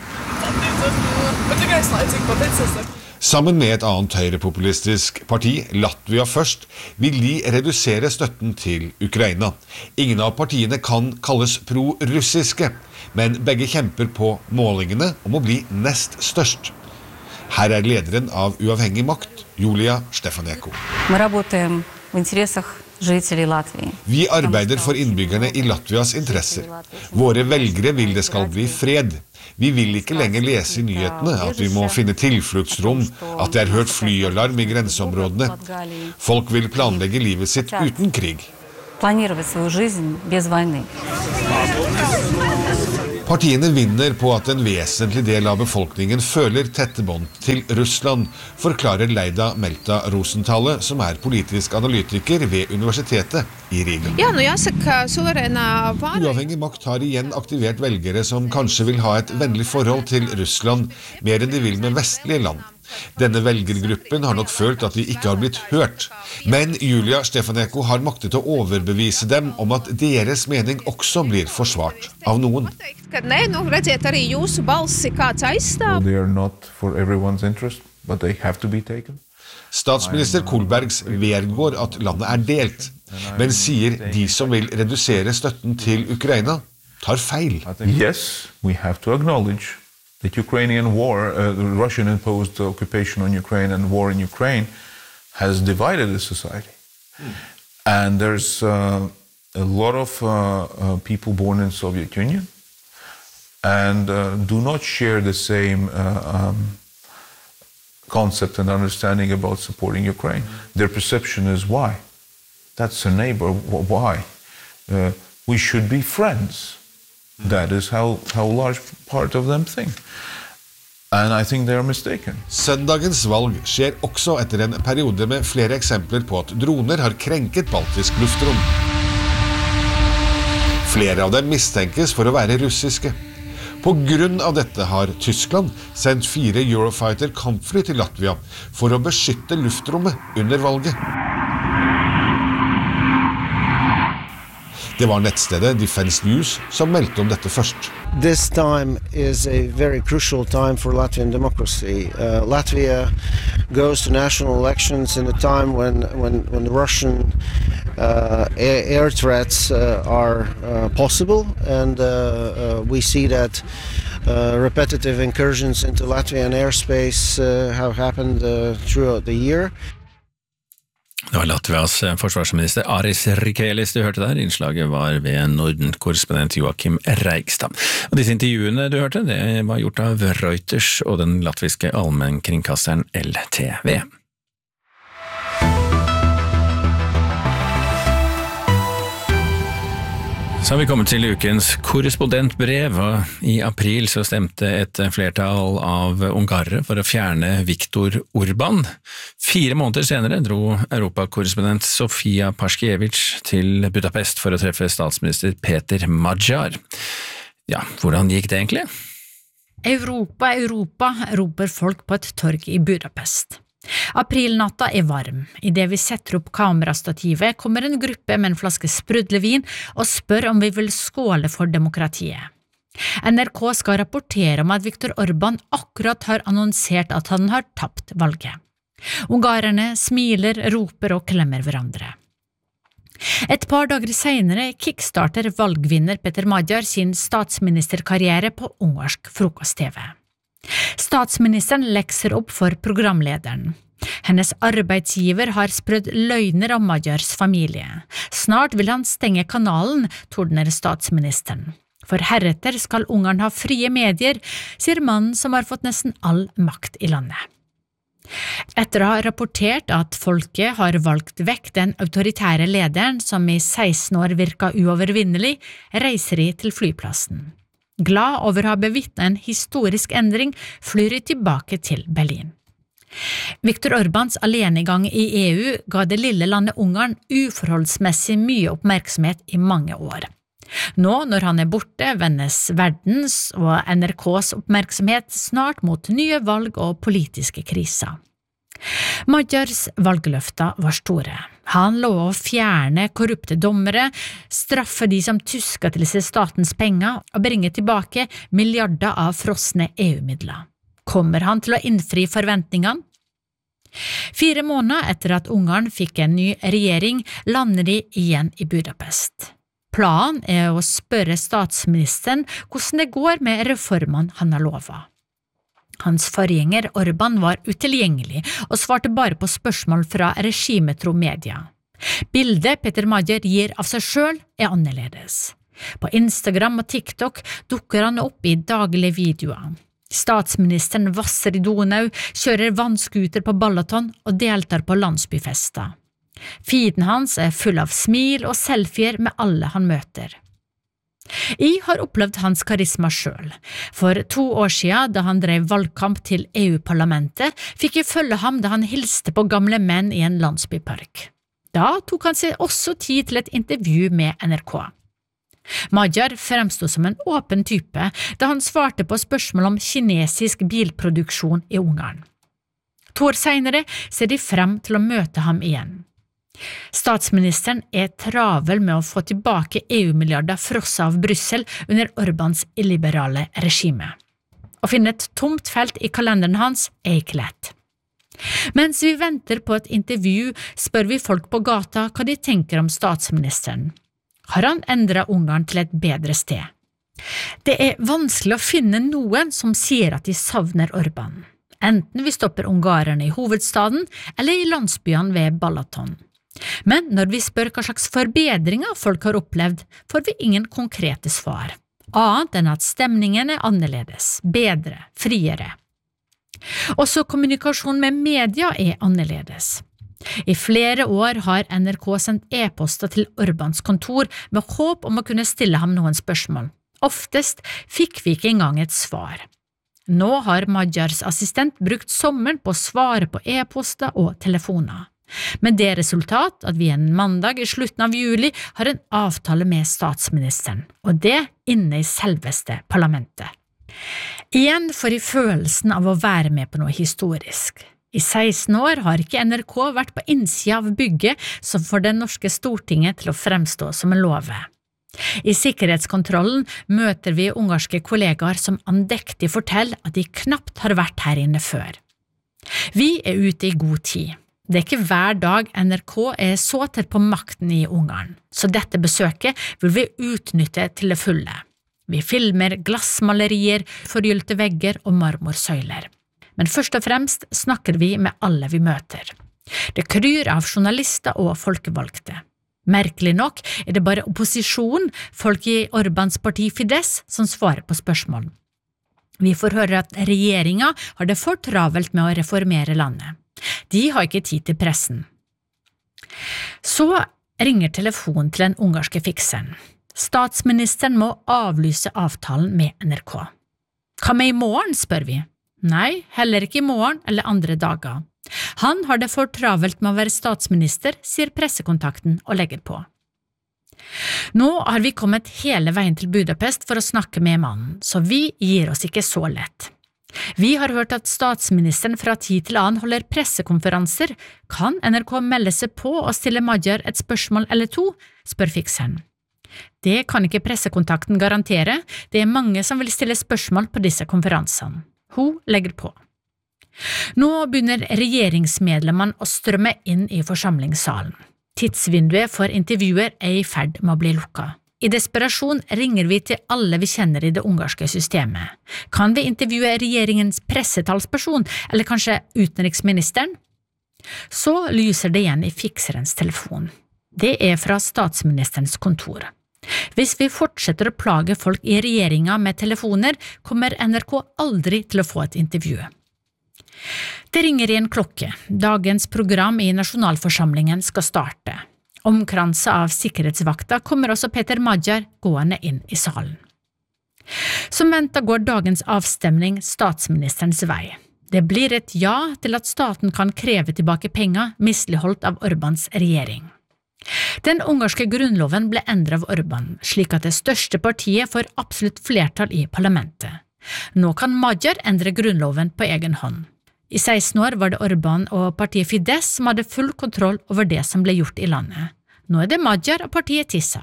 Speaker 24: Sammen med et annet høyrepopulistisk parti, Latvia Først, vil de redusere støtten til Ukraina. Ingen av partiene kan kalles pro-russiske, men begge kjemper på målingene om å bli nest størst. Her er lederen av Uavhengig makt, Julia Stefanenko.
Speaker 6: Мы работаем в интересах жителей Латвии.
Speaker 24: Vi arbeider for innbyggerne i Latvias interesser. Våre velgere vil det skal bli fred. Vi vil ikke lenger lese i nyhetene at vi må finne tilfluktsrom, at det er hørt flyalarm i grenseområdene. Folk vil planlegge livet sitt uten krig.
Speaker 6: Планировать свою жизнь без войны.
Speaker 24: Partiene vinner på at en vesentlig del av befolkningen føler tette bånd til Russland, forklarer Leida Melta Rosenthal, som er politisk analytiker ved universitetet i Riga.
Speaker 7: Ja, nu jāsaka, suverēnā vara.
Speaker 24: Uavhengig makt har igjen aktivert velgere som kanskje vil ha et vennlig forhold til Russland, mer enn de vil med vestlige land. Denne velgergruppen har nok følt at de ikke har blitt hørt, men Julia Stefanenko har maktet å overbevise dem om at deres mening også blir forsvart av noen.
Speaker 7: Nē, nu, redziet, arī jūsu balsi kāds aizstāv.
Speaker 25: They are not for everyone's interest, but they have to be taken.
Speaker 24: Statsminister Kolbergs vedgår at landet er delt, men sier de som vil redusere støtten til Ukraina tar feil.
Speaker 25: Yes, we have to acknowledge that Ukrainian war, uh, the Russian-imposed occupation on Ukraine and war in Ukraine has divided the society. Mm. And there's uh, a lot of uh, uh, people born in the Soviet Union and uh, do not share the same uh, um, concept and understanding about supporting Ukraine. Mm. Their perception is, why? That's a neighbor, why? Uh, we should be friends. That is how, how a large part of them think. And I think they are mistaken.
Speaker 24: Søndagens valg skjer også etter en periode med flere eksempler på at droner har krenket baltisk luftrom. Flere av dem mistenkes for å være russiske. På grunn av dette har Tyskland sendt fire Eurofighter kampfly til Latvia for å beskytte luftrommet under valget. Det var nettstedet Defense News som meldte om dette først.
Speaker 8: This time is a very crucial time for Latvian democracy. Uh, Latvia goes to national elections in a time when when when the Russian uh, air, air threats uh, are uh, possible, and uh, uh, we see that uh, repetitive incursions into Latvian airspace uh, have happened uh, throughout the year.
Speaker 4: Det var Latvias forsvarsminister Aris Rikelis du hørte der. Innslaget var ved Norden-korrespondent Joachim Reigstad. Og disse intervjuene du hørte, det var gjort av Reuters og den latviske allmennkringkasteren L T V. Så har vi kommet til ukens korrespondentbrev, og i april så stemte et flertall av ungarere for å fjerne Viktor Orban. Fire måneder senere dro europakorrespondent Sofia Paskiewicz til Budapest for å treffe statsminister Peter Magyar. Ja, hvordan gikk det egentlig?
Speaker 10: Europa, Europa, roper folk på et torg i Budapest. Aprilnatta er varm. I det vi setter opp kamerastativet kommer en gruppe med en flaske sprudlevin og spør om vi vil skåle for demokratiet. N R K skal rapportere om at Viktor Orban akkurat har annonsert at han har tapt valget. Ungarerne smiler, roper og klemmer hverandre. Et par dager senere kickstarter valgvinner Peter Magyar sin statsministerkarriere på ungarsk frokost-T V. Statsministeren lekser opp for programlederen. Hennes arbeidsgiver har sprødd løgner om Magyars familie. Snart vil han stenge kanalen, tordner statsministeren. For heretter skal Ungarn ha frie medier, sier mannen som har fått nesten all makt i landet. Etter å ha rapportert at folket har valgt vekk den autoritære lederen som i seksten år virket uovervinnelig, reiser de til flyplassen. Glad over å ha bevitnet en historisk endring, flyr de tilbake til Berlin. Viktor Orbans alenegang i E U ga det lille landet Ungarn uforholdsmessig mye oppmerksomhet i mange år. Nå, når han er borte, vendes verdens og N R K's oppmerksomhet snart mot nye valg og politiske kriser. Magyars valgløfter var store. Han lovet å fjerne korrupte dommere, straffe de som tusker til seg statens penger og bringe tilbake milliarder av frosne E U-midler. Kommer han til å innfri forventningene? Fire måneder etter at Ungarn fikk en ny regjering, lander de igjen i Budapest. Planen er å spørre statsministeren hvordan det går med reformene han har lovet. Hans forgjenger Orban var utilgjengelig og svarte bare på spørsmål fra regimetro media. Bildet Peter Magyar gir av seg selv er annerledes. På Instagram og TikTok dukker han opp i daglige videoer. Statsministeren vasser i Donau, kjører vannskuter på Balaton og deltar på landsbyfester. Feeden hans er full av smil og selfier med alle han møter. Jeg har opplevd hans karisma selv. For to år siden, da han drev valgkamp til E U-parlamentet, fikk jeg følge ham da han hilste på gamle menn i en landsbypark. Da tok han seg også tid til et intervju med N R K. Magyar fremstod som en åpen type da han svarte på spørsmål om kinesisk bilproduksjon i Ungarn. To år senere ser de frem til å møte ham igjen. Statsministeren er travel med å få tilbake E U-milliarder frosset av Brussel under Orbans illiberale regime. Å finne et tomt felt i kalenderen hans er ikke lett. Mens vi venter på et intervju, spør vi folk på gata hva de tenker om statsministeren. Har han endret Ungarn til et bedre sted? Det er vanskelig å finne noen som sier at de savner Orban, enten vi stopper ungarerne i hovedstaden eller i landsbyene ved Balaton. Men når vi spør hva slags forbedringer folk har opplevd, får vi ingen konkrete svar, annet enn at stemningen er annerledes, bedre, friere. Også kommunikasjon med media er annerledes. I flere år har N R K sendt e-poster til Orbans kontor med håp om å kunne stille ham noen spørsmål. Oftest fikk vi ikke engang et svar. Nå har Magyars assistent brukt sommeren på å svare på e-poster og telefoner. Med det resultat at vi en mandag i slutten av juli har en avtale med statsministeren, og det inne i selveste parlamentet. Igjen får jeg følelsen av å være med på noe historisk. I seksten år har ikke N R K vært på innsida av bygget som får det norske Stortinget til å fremstå som en låve. I sikkerhetskontrollen møter vi ungarske kollegaer som andektig forteller at de knapt har vært her inne før. Vi er ute i god tid. Det er ikke hver dag N R K er så tett på makten i Ungarn, så dette besøket vil vi utnytte til det fulle. Vi filmer glassmalerier, forgylte vegger og marmorsøyler. Men først og fremst snakker vi med alle vi møter. Det kryr av journalister og folkevalgte. Merkelig nok er det bare opposisjon, folk i Orbans parti Fidesz, som svarer på spørsmål. Vi får høre at regjeringen har det for travelt med å reformere landet. De har ikke tid til pressen. Så ringer telefonen til den ungarske fikseren. Statsministeren må avlyse avtalen med N R K. Hva med i morgen, spør vi? Nei, heller ikke i morgen eller andre dager. Han har det for travelt med å være statsminister, sier pressekontakten og legger på. Nå har vi kommet hele veien til Budapest for å snakke med mannen, så vi gir oss ikke så lett. Vi har hørt at statsministeren fra tid til annen holder pressekonferanser. Kan N R K melde seg på og stille Magyar et spørsmål eller to, spør fikseren. Det kan ikke pressekontakten garantere, det er mange som vil stille spørsmål på disse konferansene. Hun legger på. Nå begynner regjeringsmedlemmene å strømme inn i forsamlingssalen. Tidsvinduet for intervjuer er i ferd med å bli lukket. I desperasjon ringer vi til alle vi kjenner i det ungarske systemet. Kan vi intervjue regjeringens pressetalsperson, eller kanskje utenriksministeren? Så lyser det igjen i fikserens telefon. Det er fra statsministerens kontor. Hvis vi fortsetter å plage folk i regjeringen med telefoner, kommer N R K aldri til å få et intervju. Det ringer i en klokke. Dagens program i nasjonalforsamlingen skal starte. Omkranset av sikkerhetsvakta kommer også Peter Magyar gående inn i salen. Som ventet går dagens avstemning statsministerens vei. Det blir et ja til at staten kan kreve tilbake penger misligholdt av Orbans regjering. Den ungarske grunnloven ble endret av Orban, slik at det største partiet får absolutt flertall i parlamentet. Nå kan Magyar endre grunnloven på egen hånd. I seksten år var det Orban og partiet Fidesz som hadde full kontroll over det som ble gjort i landet. Nå er det Magyar og partiet Tisa.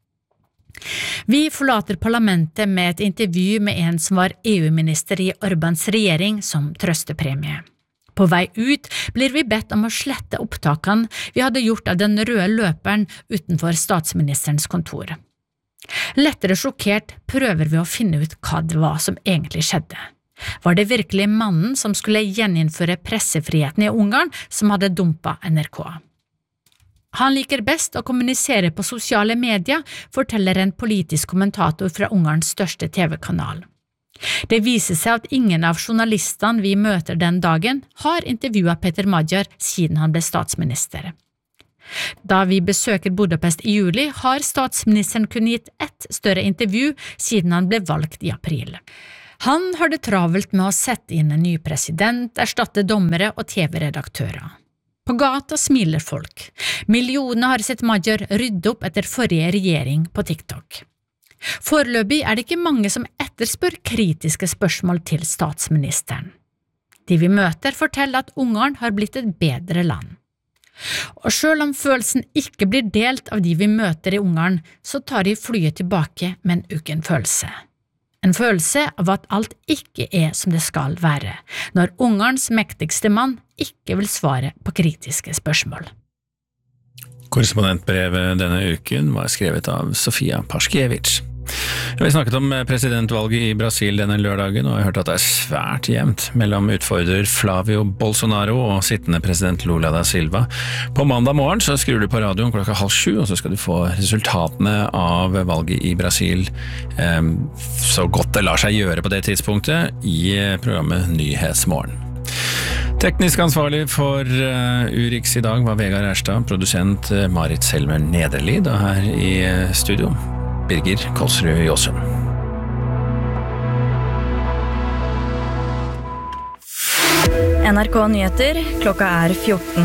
Speaker 10: Vi forlater parlamentet med et intervju med en som var E U-minister i Orbans regjering som trøstepremie. På vei ut blir vi bedt om å slette opptakene vi hadde gjort av den røde løperen utenfor statsministerens kontor. Lettere sjokkert prøver vi å finne ut hva det var som egentlig skjedde. Var det virkelig mannen som skulle gjeninnføre pressefriheten i Ungarn som hadde dumpet N R K? Han liker best å kommunisere på sosiale medier, forteller en politisk kommentator fra Ungarns største T V-kanal. Det viser seg at ingen av journalistene vi møter den dagen har intervjuet Peter Magyar siden han ble statsminister. Da vi besøker Budapest i juli, har statsministeren kun gitt ett større intervju siden han ble valgt i april. Han har det travelt med å sette inn en ny president, erstatte dommere og T V-redaktører. På gata smiler folk. Millioner har sett Magyar rydde opp etter forrige regjering på TikTok. Foreløpig er det ikke mange som etterspør kritiske spørsmål til statsministeren. De vi møter forteller at Ungarn har blitt et bedre land. Og selv om følelsen ikke blir delt av de vi møter i Ungarn, så tar de flyet tilbake med en uken følelse. En følelse av at alt ikke er som det skal være, når Ungarns mektigste mann ikke vil svare på kritiske spørsmål.
Speaker 4: Korrespondentbrevet denne uken var skrevet av Sofia Paskiewicz. Vi har snakket om presidentvalget i Brasil denne lørdagen, og jeg har hørt at det er svært jevnt mellom utfordrer Flavio Bolsonaro og sittende president Lula da Silva. På mandag morgen så skrur du på radioen klokka halv sju, og så skal du få resultatene av valget i Brasil eh, så godt det lar seg gjøre på det tidspunktet i programmet Nyhetsmorgen. Teknisk ansvarlig for uh, Urix i dag var Vegard Erstad, produsent uh, Marit Selmer Nederlid, og her i uh, studio Birger Kolsrud Jåsund.
Speaker 3: N R K Nyheter, klokka er fjorten.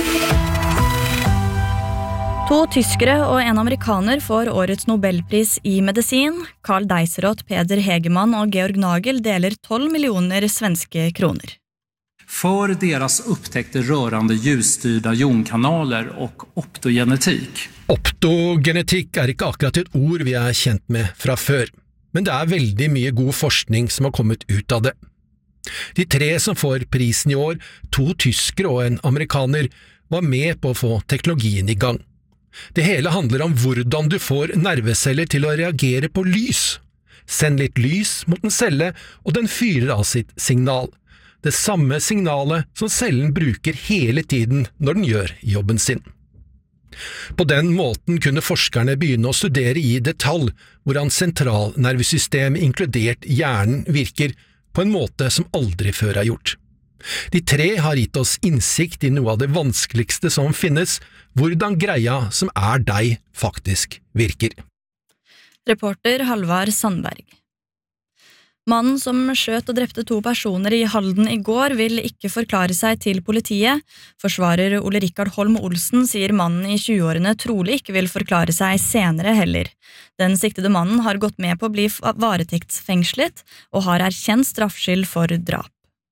Speaker 3: To tyskere og en amerikaner får årets Nobelpris i medisin. Carl Deisroth, Peder Hegemann og Georg Nagel deler tolv millioner svenske kroner.
Speaker 9: För deras upptäckter rörande ljusstyrda jonkanaler och optogenetik.
Speaker 20: Optogenetikk er ikke akkurat et ord vi er kjent med fra før, men det er veldig mye god forskning som har kommet ut av det. De tre som får prisen i år, to tyskere og en amerikaner, var med på å få teknologien i gang. Det hele handler om hvordan du får nerveceller til å reagere på lys. Send litt lys mot en celle, og den fyrer av sitt signal. Det samme signalet som cellen bruker hele tiden når den gjør jobben sin. På den måten kunne forskerne begynne å studere i detalj hvordan sentralnervesystemet inkludert hjernen virker på en måte som aldri før er gjort. De tre har gitt oss innsikt i noe av det vanskeligste som finnes, hvordan greia som er deg faktisk virker.
Speaker 3: Reporter Halvard Sandberg. Mannen som skjøt og drepte to personer i Halden i går vil ikke forklare seg til politiet. Forsvarer Ole Rikard Holm Olsen sier mannen i tjueårene trolig ikke vil forklare seg senere heller. Den siktede mannen har gått med på å bli varetektsfengslet og har erkjent straffskyld for drap.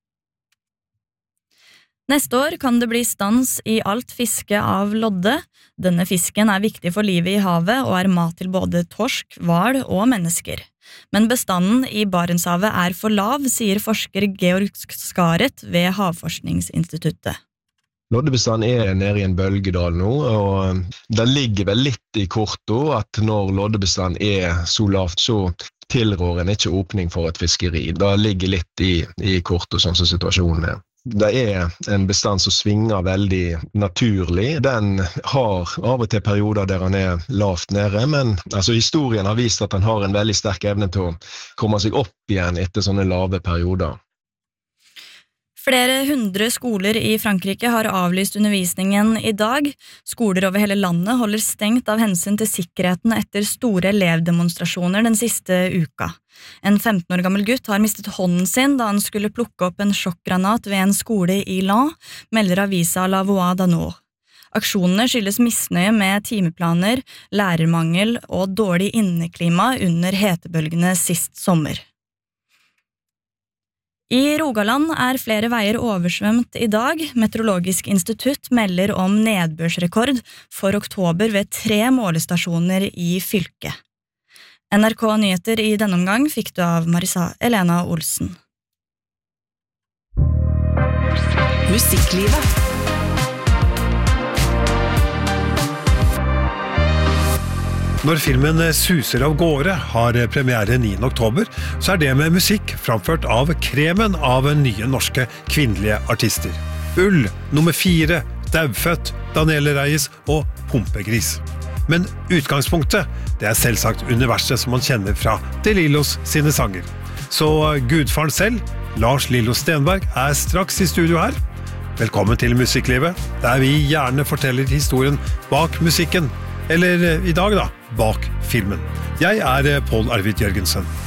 Speaker 3: Neste år kan det bli stans i alt fiske av lodde. Denne fisken er viktig for livet i havet og er mat til både torsk, hval og mennesker. Men bestanden i Barentshavet er for lav, sier forsker Georg Skaret ved Havforskningsinstituttet.
Speaker 11: Loddebestanden er nede i en bølgedal nå, og det ligger vel litt i korto at når loddebestanden er så lavt, så tilrår en ikke åpning for et fiskeri. Det ligger litt i, i korto, sånn som situasjonen er. Det er en bestand som svinger veldig naturlig. Den har av og til perioder der han er lavt nede, men altså, historien har vist at han har en veldig sterk evne til å komme seg opp igjen etter sånne lave perioder.
Speaker 3: Flere hundre skoler i Frankrike har avlyst undervisningen i dag. Skoler over hele landet holder stengt av hensyn til sikkerheten etter store elevdemonstrasjoner den siste uka. En femten år gammel gutt har mistet hånden sin da han skulle plukke opp en sjokkgranat ved en skole i Lan, melder avisa La Voix d'Anneau. Aksjonene skyldes misnøye med timeplaner, lærermangel og dårlig inneklima under hetebølgene sist sommer. I Rogaland er flere veier oversvømt i dag. Meteorologisk institutt melder om nedbørsrekord for oktober ved tre målestasjoner i fylket. N R K Nyheter i denne omgang fikk du av Marisa Elena Olsen.
Speaker 12: Musikklivet. Når filmen Suser av gårde har premiere niende oktober, så er det med musikk framført av kremen av nye norske kvinnelige artister. Ull, nummer fire, Daufødt, Danielle Reyes og Pumpegris. Men utgangspunktet, det er selvsagt universet som man kjenner fra De Lillos sine sanger. Så gudfaren selv, Lars Lillo Stenberg, er straks i studio her. Velkommen til Musikklivet, der vi gjerne forteller historien bak musikken, eller i dag da, bak filmen. Jeg er Pål Arvid Jørgensen.